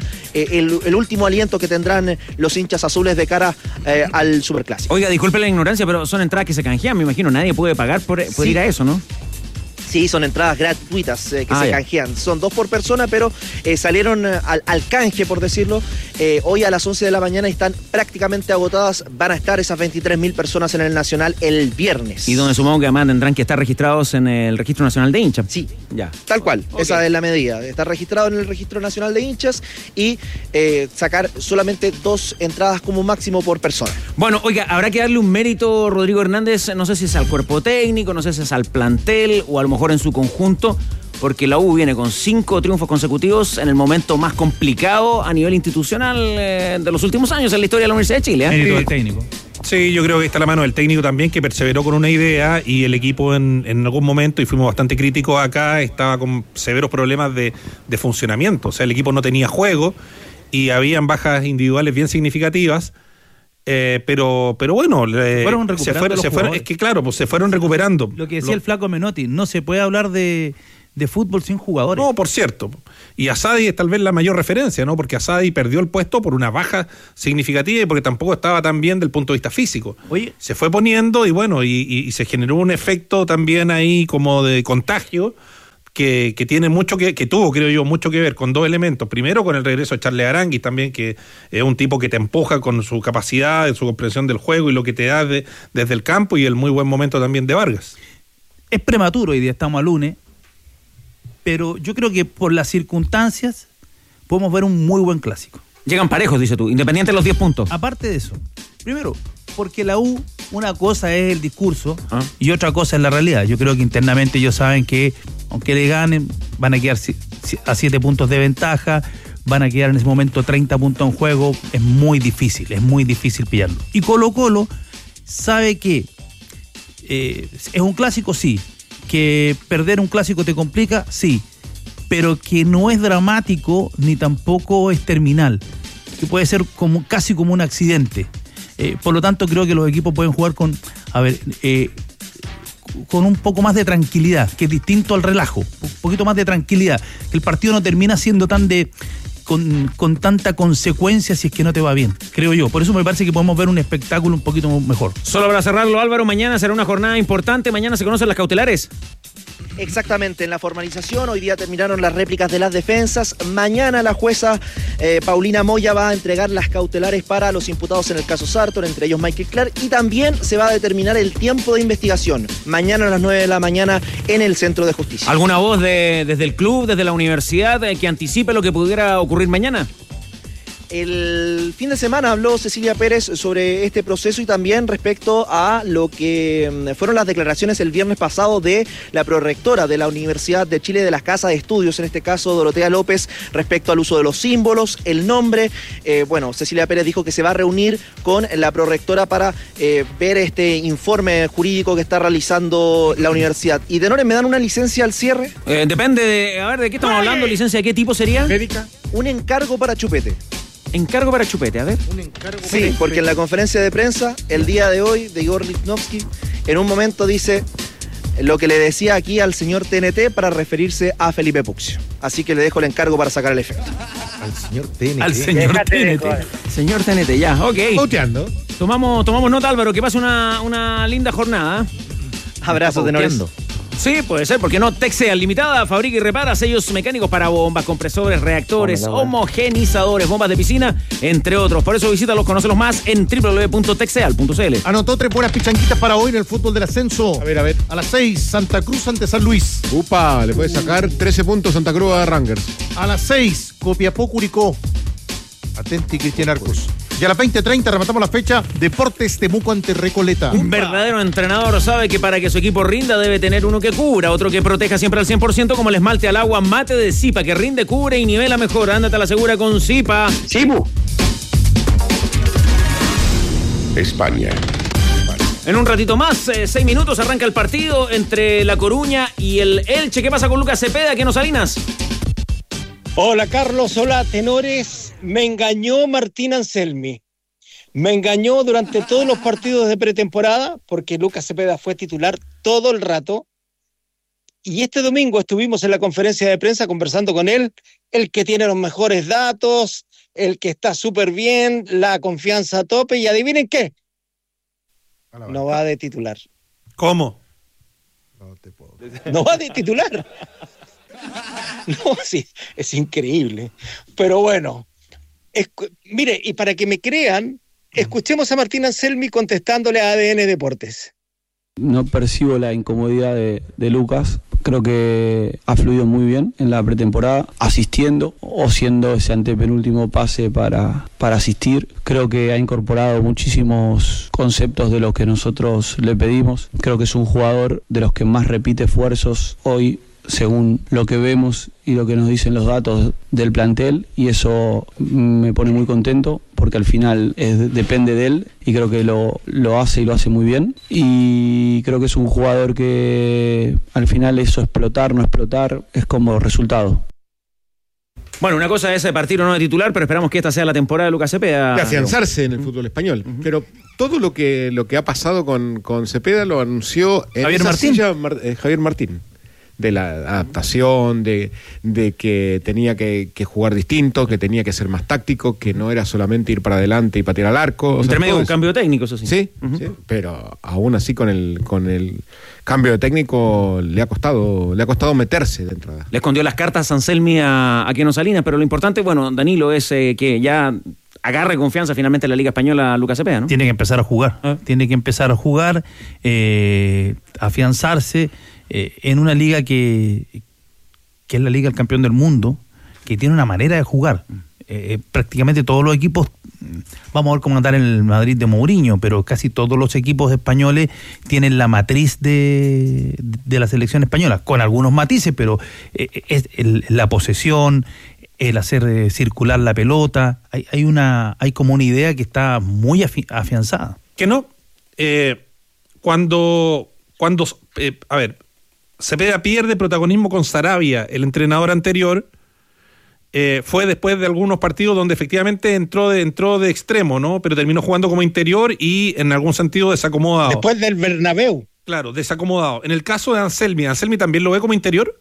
el último aliento que tendrán los hinchas azules de cara al Superclásico. Oiga, disculpe la ignorancia, pero son entradas que se canjean, me imagino. Nadie puede pagar por ir a eso, ¿no? Sí, son entradas gratuitas que se canjean. Son 2 por persona, pero salieron al canje, por decirlo, hoy a las 11 de la mañana y están prácticamente agotadas. Van a estar esas 23.000 personas en el Nacional el viernes. Y donde supongo que además tendrán que estar registrados en el Registro Nacional de Hinchas. Sí, ya. Tal cual, esa es la medida. Estar registrado en el Registro Nacional de Hinchas y sacar solamente 2 entradas como máximo por persona. Bueno, oiga, habrá que darle un mérito, Rodrigo Hernández, no sé si es al cuerpo técnico, no sé si es al plantel o a lo mejor en su conjunto, porque la U viene con 5 triunfos consecutivos en el momento más complicado a nivel institucional de los últimos años en la historia de la Universidad de Chile. Mérito del técnico. Sí, yo creo que está la mano del técnico también, que perseveró con una idea, y el equipo en algún momento, y fuimos bastante críticos acá, estaba con severos problemas de funcionamiento. O sea, el equipo no tenía juego y habían bajas individuales bien significativas. Pero bueno, se fueron recuperando. Lo que decía el flaco Menotti, no se puede hablar de de fútbol sin jugadores. No, por cierto. Y Asadi es tal vez la mayor referencia, ¿no? Porque Asadi perdió el puesto por una baja significativa y porque tampoco estaba tan bien del punto de vista físico. Oye, se fue poniendo y bueno, y se generó un efecto también ahí como de contagio que tiene mucho que tuvo, creo yo, mucho que ver con dos elementos. Primero, con el regreso de Charles Aranguis también, que es un tipo que te empuja con su capacidad, su comprensión del juego y lo que te da desde el campo, y el muy buen momento también de Vargas. Es prematuro, hoy día estamos a lunes, pero yo creo que por las circunstancias podemos ver un muy buen clásico. Llegan parejos, dices tú, independiente de los 10 puntos. Aparte de eso, primero, porque la U, una cosa es el discurso y otra cosa es la realidad. Yo creo que internamente ellos saben que aunque le ganen, van a quedar a 7 puntos de ventaja, van a quedar en ese momento 30 puntos en juego. Es muy difícil pillarlo. Y Colo-Colo sabe que es un clásico, sí. Que perder un clásico te complica, sí. Pero que no es dramático ni tampoco es terminal. Que puede ser casi como un accidente. Por lo tanto, creo que los equipos pueden jugar con un poco más de tranquilidad, que es distinto al relajo. Un poquito más de tranquilidad. Que el partido no termina siendo con tanta consecuencia si es que no te va bien, creo yo. Por eso me parece que podemos ver un espectáculo un poquito mejor. Solo para cerrarlo, Álvaro, mañana será una jornada importante. Mañana se conocen las cautelares. Exactamente, en la formalización hoy día terminaron las réplicas de las defensas. Mañana la jueza Paulina Moya va a entregar las cautelares para los imputados en el caso Sartor, entre ellos Michael Clark, y también se va a determinar el tiempo de investigación. Mañana a las 9 de la mañana en el Centro de Justicia. ¿Alguna voz desde el club, desde la universidad, que anticipe lo que pudiera ocurrir mañana? El fin de semana habló Cecilia Pérez sobre este proceso y también respecto a lo que fueron las declaraciones el viernes pasado de la prorectora de la Universidad de Chile de las Casas de Estudios, en este caso Dorotea López, respecto al uso de los símbolos, el nombre. Cecilia Pérez dijo que se va a reunir con la prorectora para ver este informe jurídico que está realizando la universidad. Y tenores, ¿me dan una licencia al cierre? Depende de qué estamos hablando. ¿Licencia de qué tipo sería? Médica. Un encargo para chupete. Encargo para chupete, a ver. Un encargo para chupete. Porque en la conferencia de prensa, el día de hoy, de Igor Lichnowsky, en un momento dice lo que le decía aquí al señor TNT para referirse a Felipe Puccio. Así que le dejo el encargo para sacar el efecto. Al señor TNT. Al señor TNT. Señor TNT, ya, ok. Pauteando. Tomamos nota, Álvaro, que pase una linda jornada. Abrazos, tenores. Sí, puede ser, porque no. Texeal Limitada fabrica y repara sellos mecánicos para bombas, compresores, reactores, homogenizadores, bombas de piscina, entre otros. Por eso visítalos, conócelos más en www.texeal.cl. Anotó 3 buenas pichanquitas para hoy en el fútbol del ascenso. A ver. A las 6, Santa Cruz ante San Luis. Upa, le puede sacar 13 puntos Santa Cruz a Rangers. A las 6, Copiapó Curicó. Atenti, Cristian Arcos. Y a las 20:30 rematamos la fecha, Deportes Temuco ante Recoleta. Un verdadero entrenador sabe que para que su equipo rinda debe tener uno que cubra, otro que proteja siempre al 100%, como el esmalte al agua Mate de Zipa, que rinde, cubre y nivela mejor. Ándate a la segura con Zipa. Zipu. España. En un ratito más, 6 minutos, arranca el partido entre La Coruña y el Elche. ¿Qué pasa con Lucas Cepeda? ¿Qué nos Salinas? Hola Carlos, hola tenores. Me engañó Martín Anselmi. Me engañó durante todos los partidos de pretemporada porque Lucas Cepeda fue titular todo el rato. Y este domingo estuvimos en la conferencia de prensa conversando con él, el que tiene los mejores datos, el que está súper bien, la confianza a tope. Y adivinen qué, no va de titular. ¿Cómo? No te puedo. No va de titular. No, sí, es increíble. Pero bueno, mire, y para que me crean, escuchemos a Martín Anselmi contestándole a ADN Deportes. No percibo la incomodidad de Lucas. Creo que ha fluido muy bien en la pretemporada, asistiendo o siendo ese antepenúltimo pase para asistir. Creo que ha incorporado muchísimos conceptos de los que nosotros le pedimos. Creo que es un jugador de los que más repite esfuerzos hoy, según lo que vemos y lo que nos dicen los datos del plantel, y eso me pone muy contento porque al final depende de él y creo que lo hace y lo hace muy bien, y creo que es un jugador que al final eso, explotar, no explotar, es como resultado. Bueno, una cosa es partir o no de titular, pero esperamos que esta sea la temporada de Lucas Cepeda. De afianzarse en el fútbol español. Pero todo lo que ha pasado con Cepeda lo anunció en Javier Martín. la adaptación, de que tenía que jugar distinto, que tenía que ser más táctico, que no era solamente ir para adelante y patear al arco. Entre medio un cambio técnico, eso sí. Sí, sí, pero aún así con el cambio de técnico le ha costado meterse de entrada. Le escondió las cartas Anselmi a Keno Salinas, pero lo importante, bueno, Danilo, es que ya agarre confianza finalmente en la Liga Española Lucas Cepeda, ¿no? Tiene que empezar a jugar, afianzarse en una liga que es la Liga del Campeón del Mundo, que tiene una manera de jugar. Prácticamente todos los equipos, vamos a ver cómo andar en el Madrid de Mourinho, pero casi todos los equipos españoles tienen la matriz de la selección española, con algunos matices, pero la posesión, el hacer circular la pelota, hay como una idea que está muy afianzada. Que no, cuando Cepeda pierde protagonismo con Sarabia, el entrenador anterior, fue después de algunos partidos donde efectivamente entró de extremo, ¿no? Pero terminó jugando como interior y en algún sentido desacomodado. Después del Bernabéu. Claro, desacomodado. En el caso de Anselmi también lo ve como interior.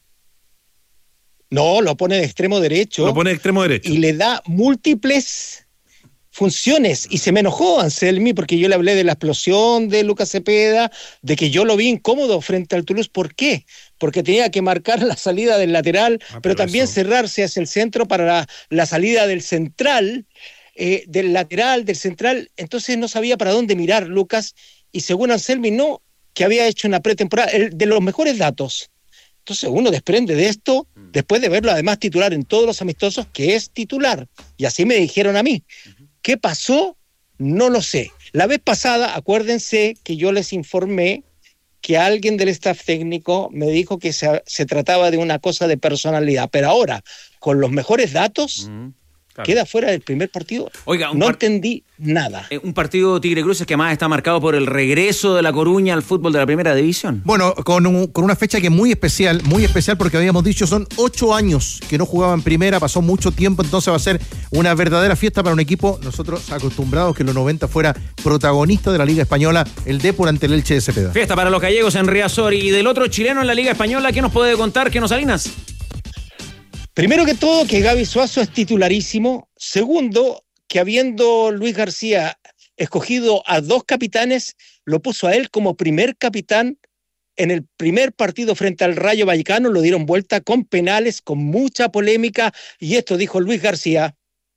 No, lo pone de extremo derecho. Y le da múltiples funciones. Y se me enojó Anselmi porque yo le hablé de la explosión de Lucas Cepeda, de que yo lo vi incómodo frente al Toulouse. ¿Por qué? Porque tenía que marcar la salida del lateral, pero también cerrarse hacia el centro para la salida del central, del lateral, del central. Entonces no sabía para dónde mirar Lucas. Y según Anselmi, no, que había hecho una pretemporada de los mejores datos. Entonces uno desprende de esto, después de verlo además titular en todos los amistosos, que es titular. Y así me dijeron a mí. ¿Qué pasó? No lo sé. La vez pasada, acuérdense que yo les informé que alguien del staff técnico me dijo que se trataba de una cosa de personalidad. Pero ahora, con los mejores datos, queda fuera del primer partido. Oiga, no entendí nada. Un partido Tigre Cruces que además está marcado por el regreso de La Coruña al fútbol de la primera división. Bueno, con una fecha que es muy especial porque habíamos dicho son 8 años que no jugaba en primera, pasó mucho tiempo, entonces va a ser una verdadera fiesta para un equipo, nosotros acostumbrados que en los 90 fuera protagonista de la Liga Española, el Depor ante el Elche de Cepeda. Fiesta para los gallegos en Riazor. Y del otro chileno en la Liga Española, ¿qué nos puede contar Keno Salinas? Primero que todo, que Gaby Suazo es titularísimo. Segundo, que habiendo Luis García escogido a 2 capitanes, lo puso a él como primer capitán en el primer partido frente al Rayo Vallecano. Lo dieron vuelta con penales, con mucha polémica, y esto dijo Luis García.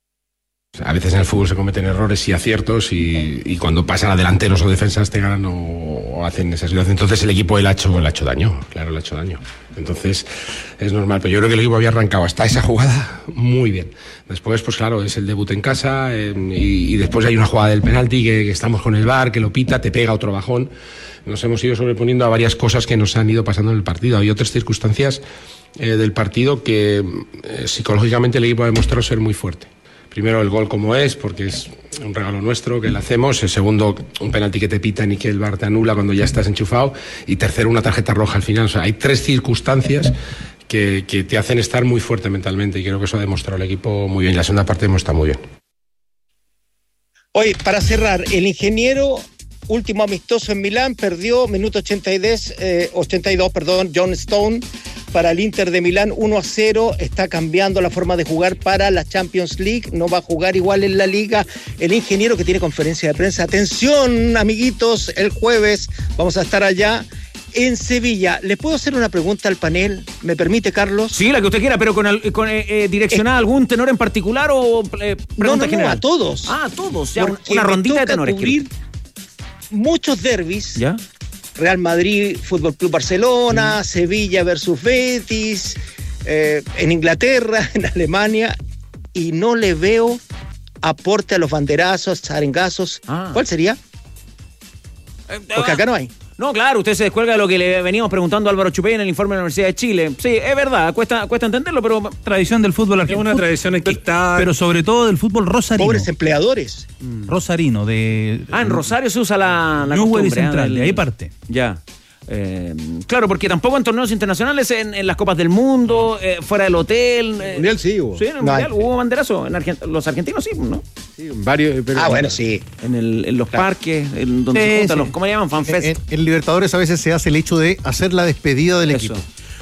A veces en el fútbol se cometen errores y aciertos y cuando pasan a delanteros o defensas te ganan o hacen esa situación. Entonces el equipo le ha hecho daño, claro, le ha hecho daño. Entonces es normal, pero yo creo que el equipo había arrancado hasta esa jugada muy bien. Después, pues claro, es el debut en casa y después hay una jugada del penalti que estamos con el VAR, que lo pita, te pega otro bajón. Nos hemos ido sobreponiendo a varias cosas que nos han ido pasando en el partido. Hay otras circunstancias del partido que psicológicamente el equipo ha demostrado ser muy fuerte. Primero el gol como es, porque es un regalo nuestro que le hacemos. El segundo, un penalti que te pitan y que el VAR te anula cuando ya estás enchufado. Y tercero, una tarjeta roja al final. O sea, hay 3 circunstancias que te hacen estar muy fuerte mentalmente y creo que eso ha demostrado el equipo muy bien. La segunda parte hemos estado muy bien. Hoy, para cerrar, el ingeniero, último amistoso en Milán, perdió minuto 82, John Stone, para el Inter de Milán 1-0, está cambiando la forma de jugar para la Champions League, no va a jugar igual en la Liga. El ingeniero que tiene conferencia de prensa, atención amiguitos, el jueves vamos a estar allá en Sevilla. ¿Le puedo hacer una pregunta al panel? ¿Me permite, Carlos? Sí, la que usted quiera, pero direccionada a algún tenor en particular o pregunta general. No, a todos. Ah, a todos, ya una rondita de tenores. Cubrir muchos derbis. ¿Ya? Real Madrid, Fútbol Club Barcelona, Sevilla versus Betis, en Inglaterra, en Alemania, y no le veo aporte a los banderazos, arengazos. ¿Cuál sería? Porque acá no hay. No, claro, usted se descuelga de lo que le veníamos preguntando a Álvaro Chupey en el informe de la Universidad de Chile. Sí, es verdad, cuesta entenderlo, pero tradición del fútbol argentino. Es una tradición enquistada. Pero sobre todo del fútbol rosarino. Pobres empleadores. Rosarino, en Rosario se usa la costumbre. Y Central, de ahí parte. Ya. Claro, porque tampoco en torneos internacionales, en las Copas del Mundo, fuera del hotel. En el Mundial sí hubo. Sí, en el Mundial hubo banderazo. Los argentinos sí, ¿no? Sí, varios. Pero bueno, sí. En los parques, en donde se juntan los, ¿cómo le llaman? Fanfest. En Libertadores a veces se hace el hecho de hacer la despedida del equipo.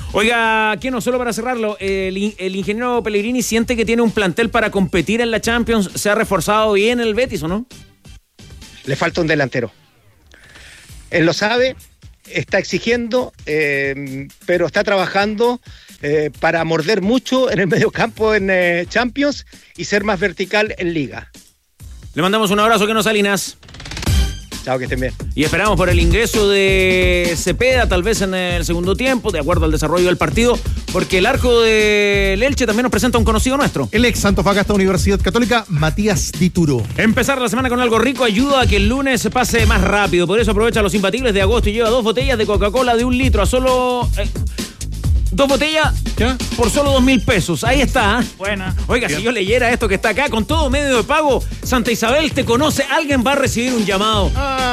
Oiga, ¿qué no? Solo para cerrarlo, el ingeniero Pellegrini siente que tiene un plantel para competir en la Champions. ¿Se ha reforzado bien el Betis o no? Le falta un delantero. Él lo sabe, está exigiendo, pero está trabajando para morder mucho en el mediocampo en Champions y ser más vertical en Liga. Le mandamos un abrazo, que no Salinas. Chao, que estén bien. Y esperamos por el ingreso de Cepeda, tal vez en el segundo tiempo, de acuerdo al desarrollo del partido, porque el arco del Elche también nos presenta un conocido nuestro. El ex Antofagasta Universidad Católica, Matías Dituro. Empezar la semana con algo rico ayuda a que el lunes se pase más rápido. Por eso aprovecha los imbatibles de agosto y lleva 2 botellas de Coca-Cola de 1 litro a solo... 2 botellas por solo 2.000 pesos. Ahí está. Buena. Oiga, si yo leyera esto que está acá, con todo medio de pago, Santa Isabel te conoce, alguien va a recibir un llamado.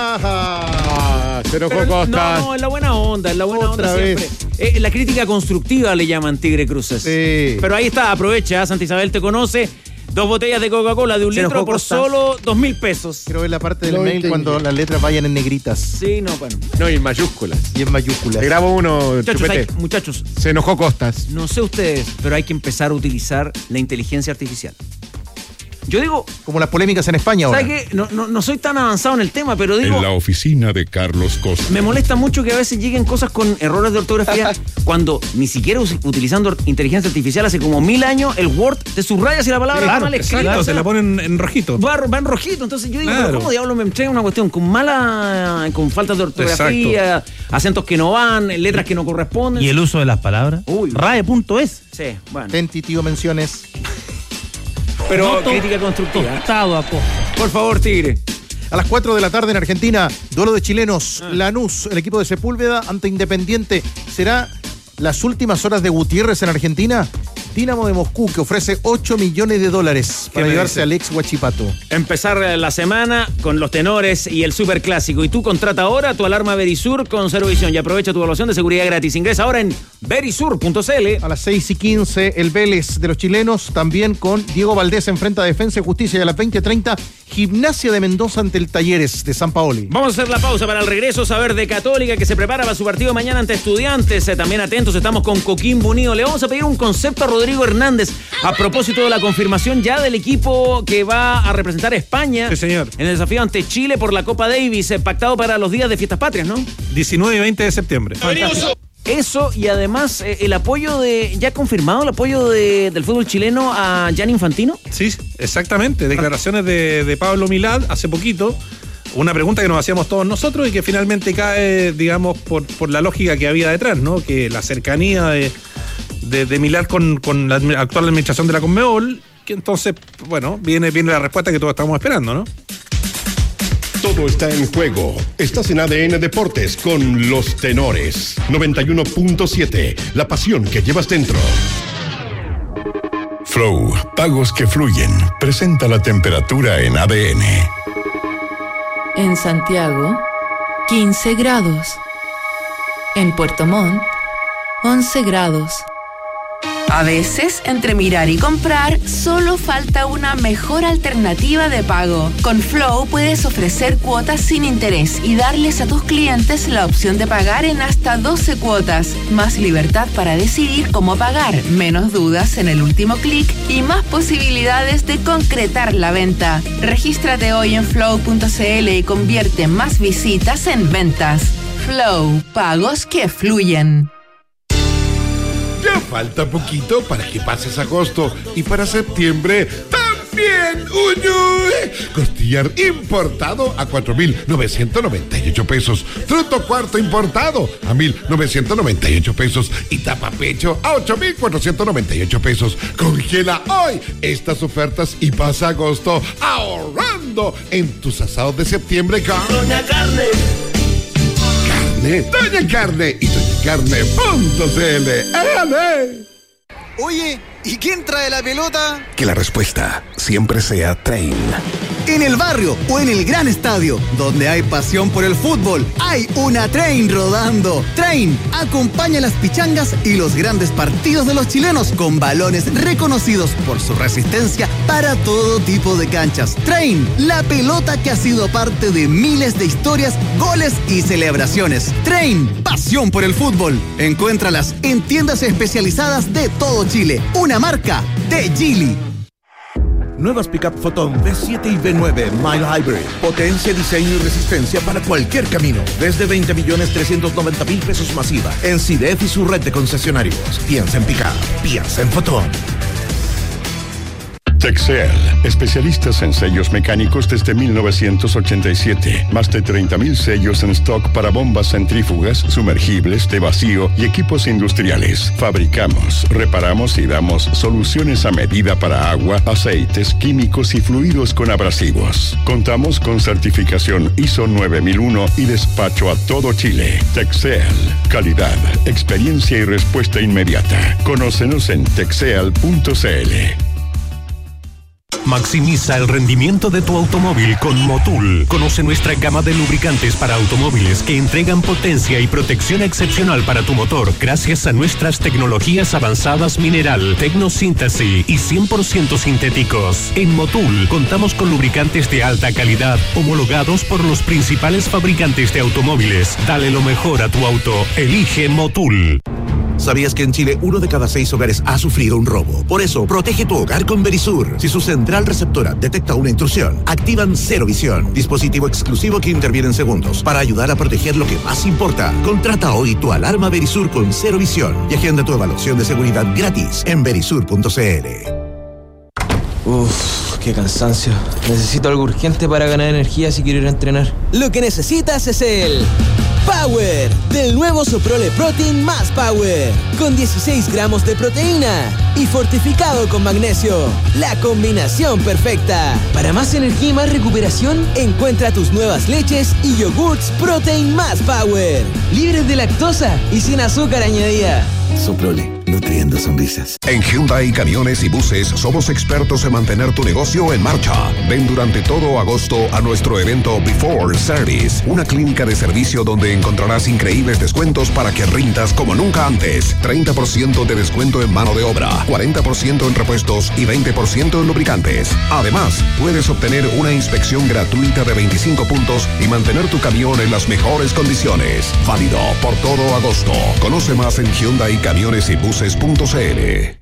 Se enojó Costas. No, es la buena onda, Otra siempre. La crítica constructiva le llaman Tigre Cruces. Sí. Pero ahí está, aprovecha, Santa Isabel te conoce. 2 botellas de Coca-Cola de 1 litro por solo 2.000 pesos. Quiero ver la parte del mail cuando las letras vayan en negritas. Sí, no, bueno. No, y en mayúsculas. Y en mayúsculas. Te grabo uno, Muchachos. Se enojó Costas. No sé ustedes, pero hay que empezar a utilizar la inteligencia artificial. Yo digo... Como las polémicas en España ahora. ¿Sabes qué? No soy tan avanzado en el tema, pero digo... En la oficina de Carlos Costa. Me molesta mucho que a veces lleguen cosas con errores de ortografía cuando ni siquiera utilizando inteligencia artificial hace como 1000 años el Word te subraya si la palabra está mal escrita. Exacto, se la ponen en rojito. Va en rojito, entonces yo digo, pero ¿cómo diablos me entrega una cuestión con faltas de ortografía, acentos que no van, letras que no corresponden? ¿Y el uso de las palabras? RAE.es. Sí, bueno. Tentitivo menciones. Pero crítica constructiva. Tostado a costa. Por favor, Tigre. A las 4 de la tarde en Argentina, duelo de chilenos. Lanús, el equipo de Sepúlveda ante Independiente. ¿Será las últimas horas de Gutiérrez en Argentina? Dinamo de Moscú, que ofrece $8 millones para llevarse al ex Huachipato. Empezar la semana con los tenores y el superclásico. Y tú contrata ahora tu alarma Verisur con Cerovisión y aprovecha tu evaluación de seguridad gratis. Ingresa ahora en verisur.cl. A las 6:15, el Vélez de los chilenos, también con Diego Valdés enfrenta a Defensa y Justicia. Y a las 20:30, Gimnasia de Mendoza ante el Talleres de San Paoli. Vamos a hacer la pausa para el regreso. Saber de Católica, que se prepara para su partido mañana ante Estudiantes. También atentos, estamos con Coquimbo Unido. Le vamos a pedir un concepto a Rodrigo Hernández a propósito de la confirmación ya del equipo que va a representar a España. Sí, señor. En el desafío ante Chile por la Copa Davis, pactado para los días de Fiestas Patrias, ¿no? 19 y 20 de septiembre. Eso, y además el apoyo ya confirmado el apoyo del fútbol chileno a Gianni Infantino. Sí, exactamente. Declaraciones de Pablo Milad hace poquito. Una pregunta que nos hacíamos todos nosotros y que finalmente cae, digamos, por la lógica que había detrás, ¿no? Que la cercanía de Milad con la actual administración de la Conmebol, que entonces, bueno, viene la respuesta que todos estamos esperando, ¿no? Todo está en juego. Estás en ADN Deportes con los tenores. 91.7. La pasión que llevas dentro. Flow, pagos que fluyen. Presenta la temperatura en ADN. En Santiago, 15 grados. En Puerto Montt, 11 grados. A veces, entre mirar y comprar, solo falta una mejor alternativa de pago. Con Flow puedes ofrecer cuotas sin interés y darles a tus clientes la opción de pagar en hasta 12 cuotas. Más libertad para decidir cómo pagar, menos dudas en el último clic y más posibilidades de concretar la venta. Regístrate hoy en flow.cl y convierte más visitas en ventas. Flow, pagos que fluyen. Ya falta poquito para que pases agosto y para septiembre también. ¡Uy, uy! Costillar importado a 4.998 pesos. Fruto cuarto importado a 1.998 pesos. Y tapapecho a 8.498 pesos. Congela hoy estas ofertas y pasa agosto ahorrando en tus asados de septiembre con Doña Carne. Doña Carne y doñacarne.cl. ¡Éale! Oye, ¿y quién trae la pelota? Que la respuesta siempre sea Train. En el barrio o en el gran estadio, donde hay pasión por el fútbol, hay una Train rodando. Train acompaña las pichangas y los grandes partidos de los chilenos con balones reconocidos por su resistencia para todo tipo de canchas. Train, la pelota que ha sido parte de miles de historias, goles y celebraciones. Train, pasión por el fútbol. Encuéntralas en tiendas especializadas de todo Chile. Una marca de Geely. Nuevas Pickup Photon V7 y V9 Mild Hybrid. Potencia, diseño y resistencia para cualquier camino. Desde 20.390.000 pesos masiva. En CIDEF y su red de concesionarios. Piensa en Pickup. Piensa en Photon. Texel, especialistas en sellos mecánicos desde 1987. Más de 30.000 sellos en stock para bombas centrífugas, sumergibles, de vacío y equipos industriales. Fabricamos, reparamos y damos soluciones a medida para agua, aceites, químicos y fluidos con abrasivos. Contamos con certificación ISO 9001 y despacho a todo Chile. Texel, calidad, experiencia y respuesta inmediata. Conócenos en texel.cl. Maximiza el rendimiento de tu automóvil con Motul. Conoce nuestra gama de lubricantes para automóviles que entregan potencia y protección excepcional para tu motor gracias a nuestras tecnologías avanzadas mineral, tecnosíntesis y 100% sintéticos. En Motul contamos con lubricantes de alta calidad homologados por los principales fabricantes de automóviles. Dale lo mejor a tu auto. Elige Motul. ¿Sabías que en Chile 1 de cada 6 hogares ha sufrido un robo? Por eso, protege tu hogar con Verisur. Si su central receptora detecta una intrusión, activan Cero Visión, dispositivo exclusivo que interviene en segundos para ayudar a proteger lo que más importa. Contrata hoy tu alarma Verisur con Cero Visión y agenda tu evaluación de seguridad gratis en verisur.cl. Uff, qué cansancio. Necesito algo urgente para ganar energía si quiero ir a entrenar. Lo que necesitas es el Power del nuevo Soprole Protein más Power, con 16 gramos de proteína y fortificado con magnesio. La combinación perfecta. Para más energía y más recuperación, encuentra tus nuevas leches y yogurts Protein más Power, libres de lactosa y sin azúcar añadida. Soprole, nutriendo sonrisas. En Hyundai Camiones y Buses somos expertos en mantener tu negocio en marcha. Ven durante todo agosto a nuestro evento Before Service, una clínica de servicio donde encontrarás increíbles descuentos para que rindas como nunca antes. 30% de descuento en mano de obra, 40% en repuestos y 20% en lubricantes. Además, puedes obtener una inspección gratuita de 25 puntos y mantener tu camión en las mejores condiciones. Válido por todo agosto. Conoce más en Hyundai Camiones y Buses.cl.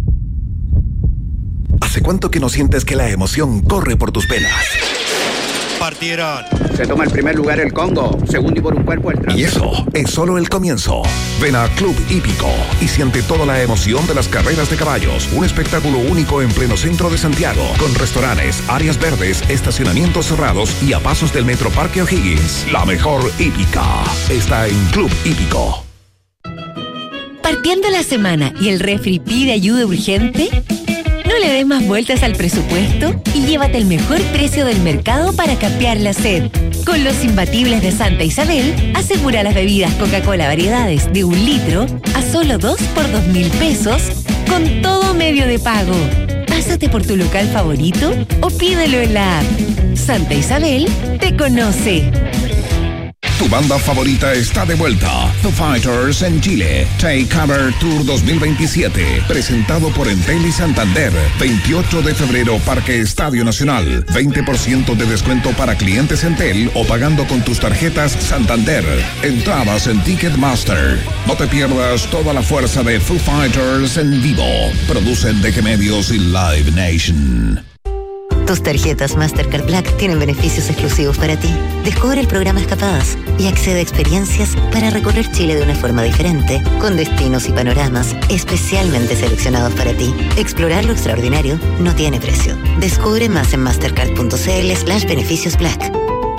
¿Hace cuánto que no sientes que la emoción corre por tus venas? Partieron. Se toma el primer lugar el Congo, segundo y por un cuerpo el Y eso es solo el comienzo. Ven a Club Hípico y siente toda la emoción de las carreras de caballos. Un espectáculo único en pleno centro de Santiago, con restaurantes, áreas verdes, estacionamientos cerrados y a pasos del Metro Parque O'Higgins. La mejor hípica está en Club Hípico. ¿Partiendo la semana y el refri pide ayuda urgente? No le des más vueltas al presupuesto y llévate el mejor precio del mercado para capear la sed. Con los imbatibles de Santa Isabel, asegura las bebidas Coca-Cola variedades de 1 litro a solo 2 por 2.000 pesos con todo medio de pago. Pásate por tu local favorito o pídelo en la app. Santa Isabel te conoce. Tu banda favorita está de vuelta. Foo Fighters en Chile. Take Cover Tour 2027. Presentado por Entel y Santander. 28 de febrero, Parque Estadio Nacional. 20% de descuento para clientes Entel o pagando con tus tarjetas Santander. Entradas en Ticketmaster. No te pierdas toda la fuerza de Foo Fighters en vivo. Producen DG Medios y Live Nation. Tus tarjetas Mastercard Black tienen beneficios exclusivos para ti. Descubre el programa Escapadas y accede a experiencias para recorrer Chile de una forma diferente, con destinos y panoramas especialmente seleccionados para ti. Explorar lo extraordinario no tiene precio. Descubre más en mastercard.cl/beneficios Black.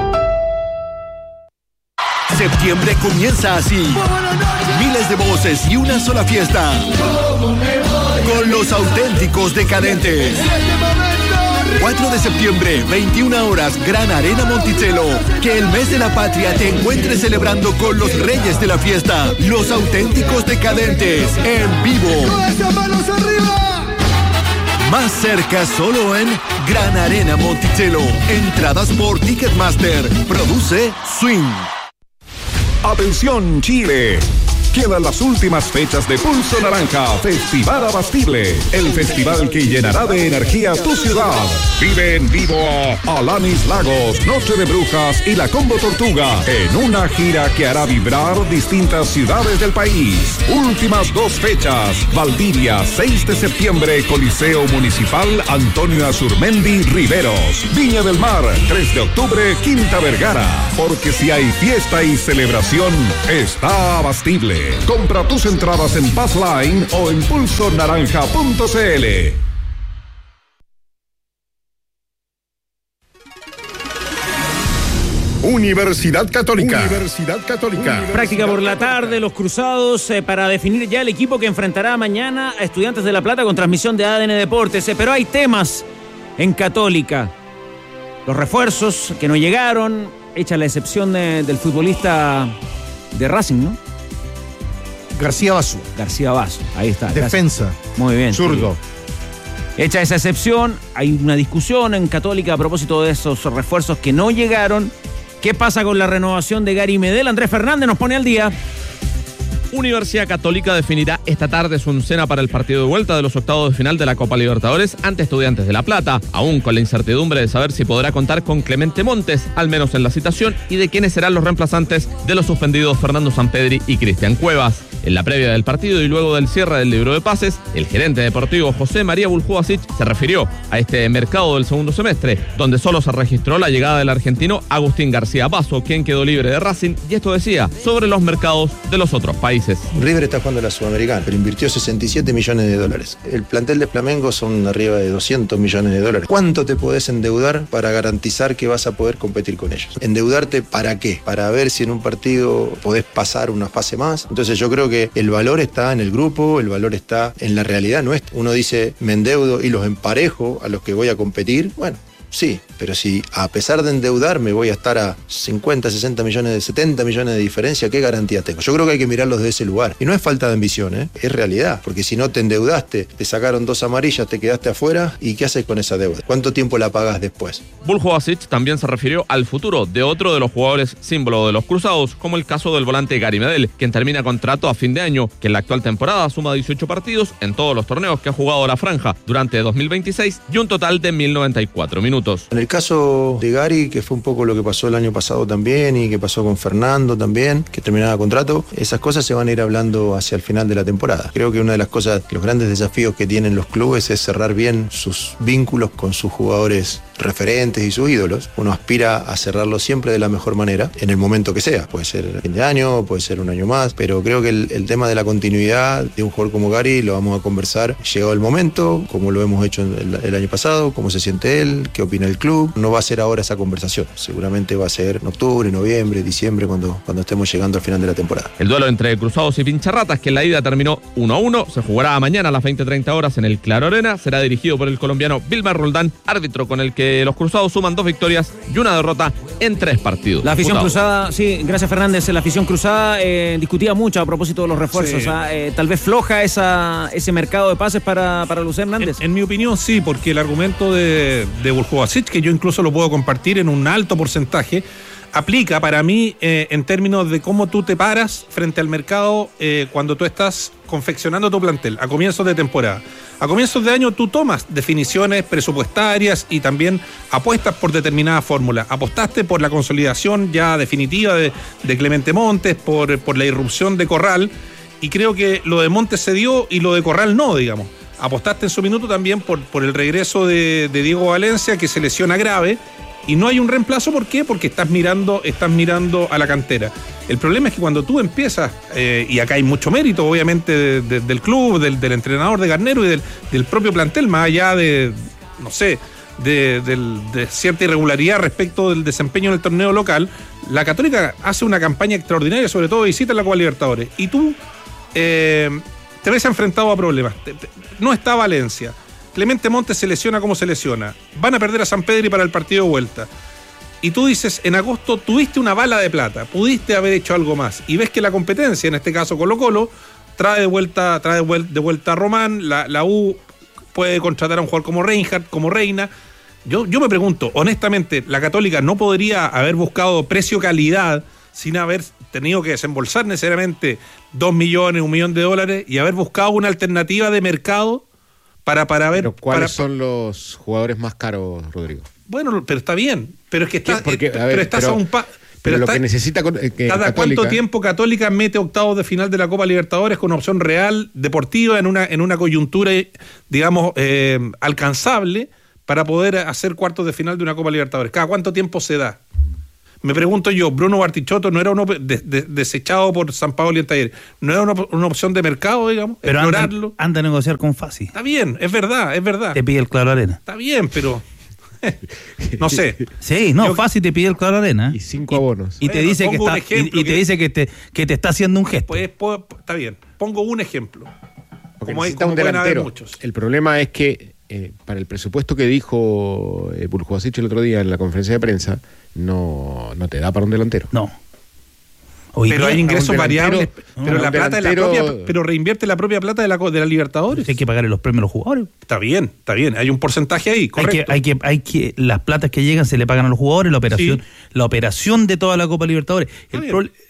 Septiembre comienza así. Miles de voces y una sola fiesta. Con los auténticos decadentes. 4 de septiembre, 21 horas, Gran Arena Monticello. Que el mes de la patria te encuentre celebrando con los reyes de la fiesta, los auténticos decadentes, en vivo. Más cerca solo en Gran Arena Monticello. Entradas por Ticketmaster. Produce Swing. Atención Chile. Quedan las últimas fechas de Pulso Naranja, Festival Abastible, el festival que llenará de energía tu ciudad. Vive en vivo a Alanis Lagos, Noche de Brujas y la Combo Tortuga en una gira que hará vibrar distintas ciudades del país. Últimas 2 fechas, Valdivia, 6 de septiembre, Coliseo Municipal Antonio Azurmendi Riveros. Viña del Mar, 3 de octubre, Quinta Vergara. Porque si hay fiesta y celebración, está Abastible. Compra tus entradas en Passline o en pulsonaranja.cl. Universidad Católica. Práctica por la tarde, los cruzados para definir ya el equipo que enfrentará mañana a Estudiantes de La Plata con transmisión de ADN Deportes. Pero hay temas en Católica. Los refuerzos que no llegaron, hecha la excepción del futbolista de Racing, ¿no? García Basso, ahí está. Defensa. Gracias. Muy bien. Zurdo. Hecha esa excepción, hay una discusión en Católica a propósito de esos refuerzos que no llegaron. ¿Qué pasa con la renovación de Gary Medel? Andrés Fernández nos pone al día. Universidad Católica definirá esta tarde su oncena para el partido de vuelta de los octavos de final de la Copa Libertadores ante Estudiantes de La Plata, aún con la incertidumbre de saber si podrá contar con Clemente Montes, al menos en la citación, y de quiénes serán los reemplazantes de los suspendidos Fernando Sampedri y Cristian Cuevas. En la previa del partido y luego del cierre del libro de pases, el gerente deportivo José María Buljubasic se refirió a este mercado del segundo semestre, donde solo se registró la llegada del argentino Agustín García Basso, quien quedó libre de Racing, y esto decía sobre los mercados de los otros países. River está jugando la Sudamericana, pero invirtió 67 millones de dólares. El plantel de Flamengo son arriba de 200 millones de dólares. ¿Cuánto te podés endeudar para garantizar que vas a poder competir con ellos? ¿Endeudarte para qué? Para ver si en un partido podés pasar una fase más. Entonces yo creo que el valor está en el grupo, el valor está en la realidad nuestra. Uno dice, me endeudo y los emparejo a los que voy a competir. Bueno, sí, pero si a pesar de endeudarme voy a estar a 50, 60 millones, 70 millones de diferencia, ¿qué garantía tengo? Yo creo que hay que mirarlos de ese lugar. Y no es falta de ambición, es realidad. Porque si no te endeudaste, te sacaron 2 amarillas, te quedaste afuera, ¿y qué haces con esa deuda? ¿Cuánto tiempo la pagas después? Buljubasic también se refirió al futuro de otro de los jugadores símbolo de los cruzados, como el caso del volante Gary Medel, quien termina contrato a fin de año, que en la actual temporada suma 18 partidos en todos los torneos que ha jugado la franja durante 2026 y un total de 1094 minutos. En el caso de Gary, que fue un poco lo que pasó el año pasado también y que pasó con Fernando también, que terminaba contrato, esas cosas se van a ir hablando hacia el final de la temporada. Creo que una de las cosas, los grandes desafíos que tienen los clubes es cerrar bien sus vínculos con sus jugadores referentes y sus ídolos. Uno aspira a cerrarlo siempre de la mejor manera, en el momento que sea. Puede ser fin de año, puede ser un año más, pero creo que el tema de la continuidad de un jugador como Gary lo vamos a conversar. Llegado el momento, como lo hemos hecho el año pasado, cómo se siente él, qué opina el club. No va a ser ahora esa conversación. Seguramente va a ser en octubre, noviembre, diciembre, cuando estemos llegando al final de la temporada. El duelo entre Cruzados y Pincharratas, que en la ida terminó 1-1, se jugará mañana a las 20:30 horas en el Claro Arena. Será dirigido por el colombiano Vilmar Roldán, árbitro con el que los Cruzados suman 2 victorias y una derrota en 3 partidos. La afición cruzada, sí, gracias Fernández. La afición cruzada discutía mucho a propósito de los refuerzos. Sí. Tal vez floja ese mercado de pases para Luis Hernández. En mi opinión, sí, porque el argumento de Buljubasic, que yo incluso lo puedo compartir en un alto porcentaje, aplica para mí en términos de cómo tú te paras frente al mercado cuando tú estás confeccionando tu plantel a comienzos de temporada. A comienzos de año tú tomas definiciones presupuestarias y también apuestas por determinada fórmula. Apostaste por la consolidación ya definitiva de Clemente Montes, por la irrupción de Corral, y creo que lo de Montes se dio y lo de Corral no, digamos. Apostaste en su minuto también por el regreso de Diego Valencia, que se lesiona grave, y no hay un reemplazo. ¿Por qué? Porque estás mirando a la cantera. El problema es que cuando tú empiezas, y acá hay mucho mérito obviamente del club, del entrenador de Garnero y del propio plantel, más allá de cierta irregularidad respecto del desempeño en el torneo local, la Católica hace una campaña extraordinaria, sobre todo visita la Copa Libertadores, y tú te ves enfrentado a problemas. No está Valencia. Clemente Montes se lesiona como se lesiona. Van a perder a Sampedri para el partido de vuelta. Y tú dices, en agosto tuviste una bala de plata, pudiste haber hecho algo más. Y ves que la competencia, en este caso Colo-Colo, trae de vuelta a Román. La U puede contratar a un jugador como Reinhardt, como Reina. Yo me pregunto, honestamente, ¿la Católica no podría haber buscado precio-calidad sin haber tenido que desembolsar necesariamente 2 millones, 1 millón de dólares y haber buscado una alternativa de mercado para ver... Pero ¿cuáles son los jugadores más caros, Rodrigo? Bueno, pero está bien. Pero es que está... Pero lo que necesita ¿Cada Católica, cuánto tiempo Católica mete octavos de final de la Copa Libertadores con opción real, deportiva, en una coyuntura, digamos, alcanzable para poder hacer cuartos de final de una Copa Libertadores? ¿Cada cuánto tiempo se da? Me pregunto yo, Bruno Bartichotto no era uno desechado por San Paolo y el Talleres, ¿no era una opción de mercado, digamos? Pero explorarlo. Anda a negociar con Fasi. Está bien, es verdad. Te pide el Claro Arena. Está bien, pero... no sé. Sí, no, Fasi te pide el Claro Arena. Y 5 abonos. Y te dice que te está haciendo un gesto. Pues, está bien, pongo un ejemplo. Porque necesita un delantero. El problema es que para el presupuesto que dijo Buljubasic el otro día en la conferencia de prensa, no te da para un delantero. No. Pero hay ingresos variables, pero la plata de la propia, pero reinvierte la propia plata de la Libertadores. Hay que pagarle los premios a los jugadores. Está bien, hay un porcentaje ahí, correcto. Hay que las platas que llegan se le pagan a los jugadores, la operación de toda la Copa Libertadores.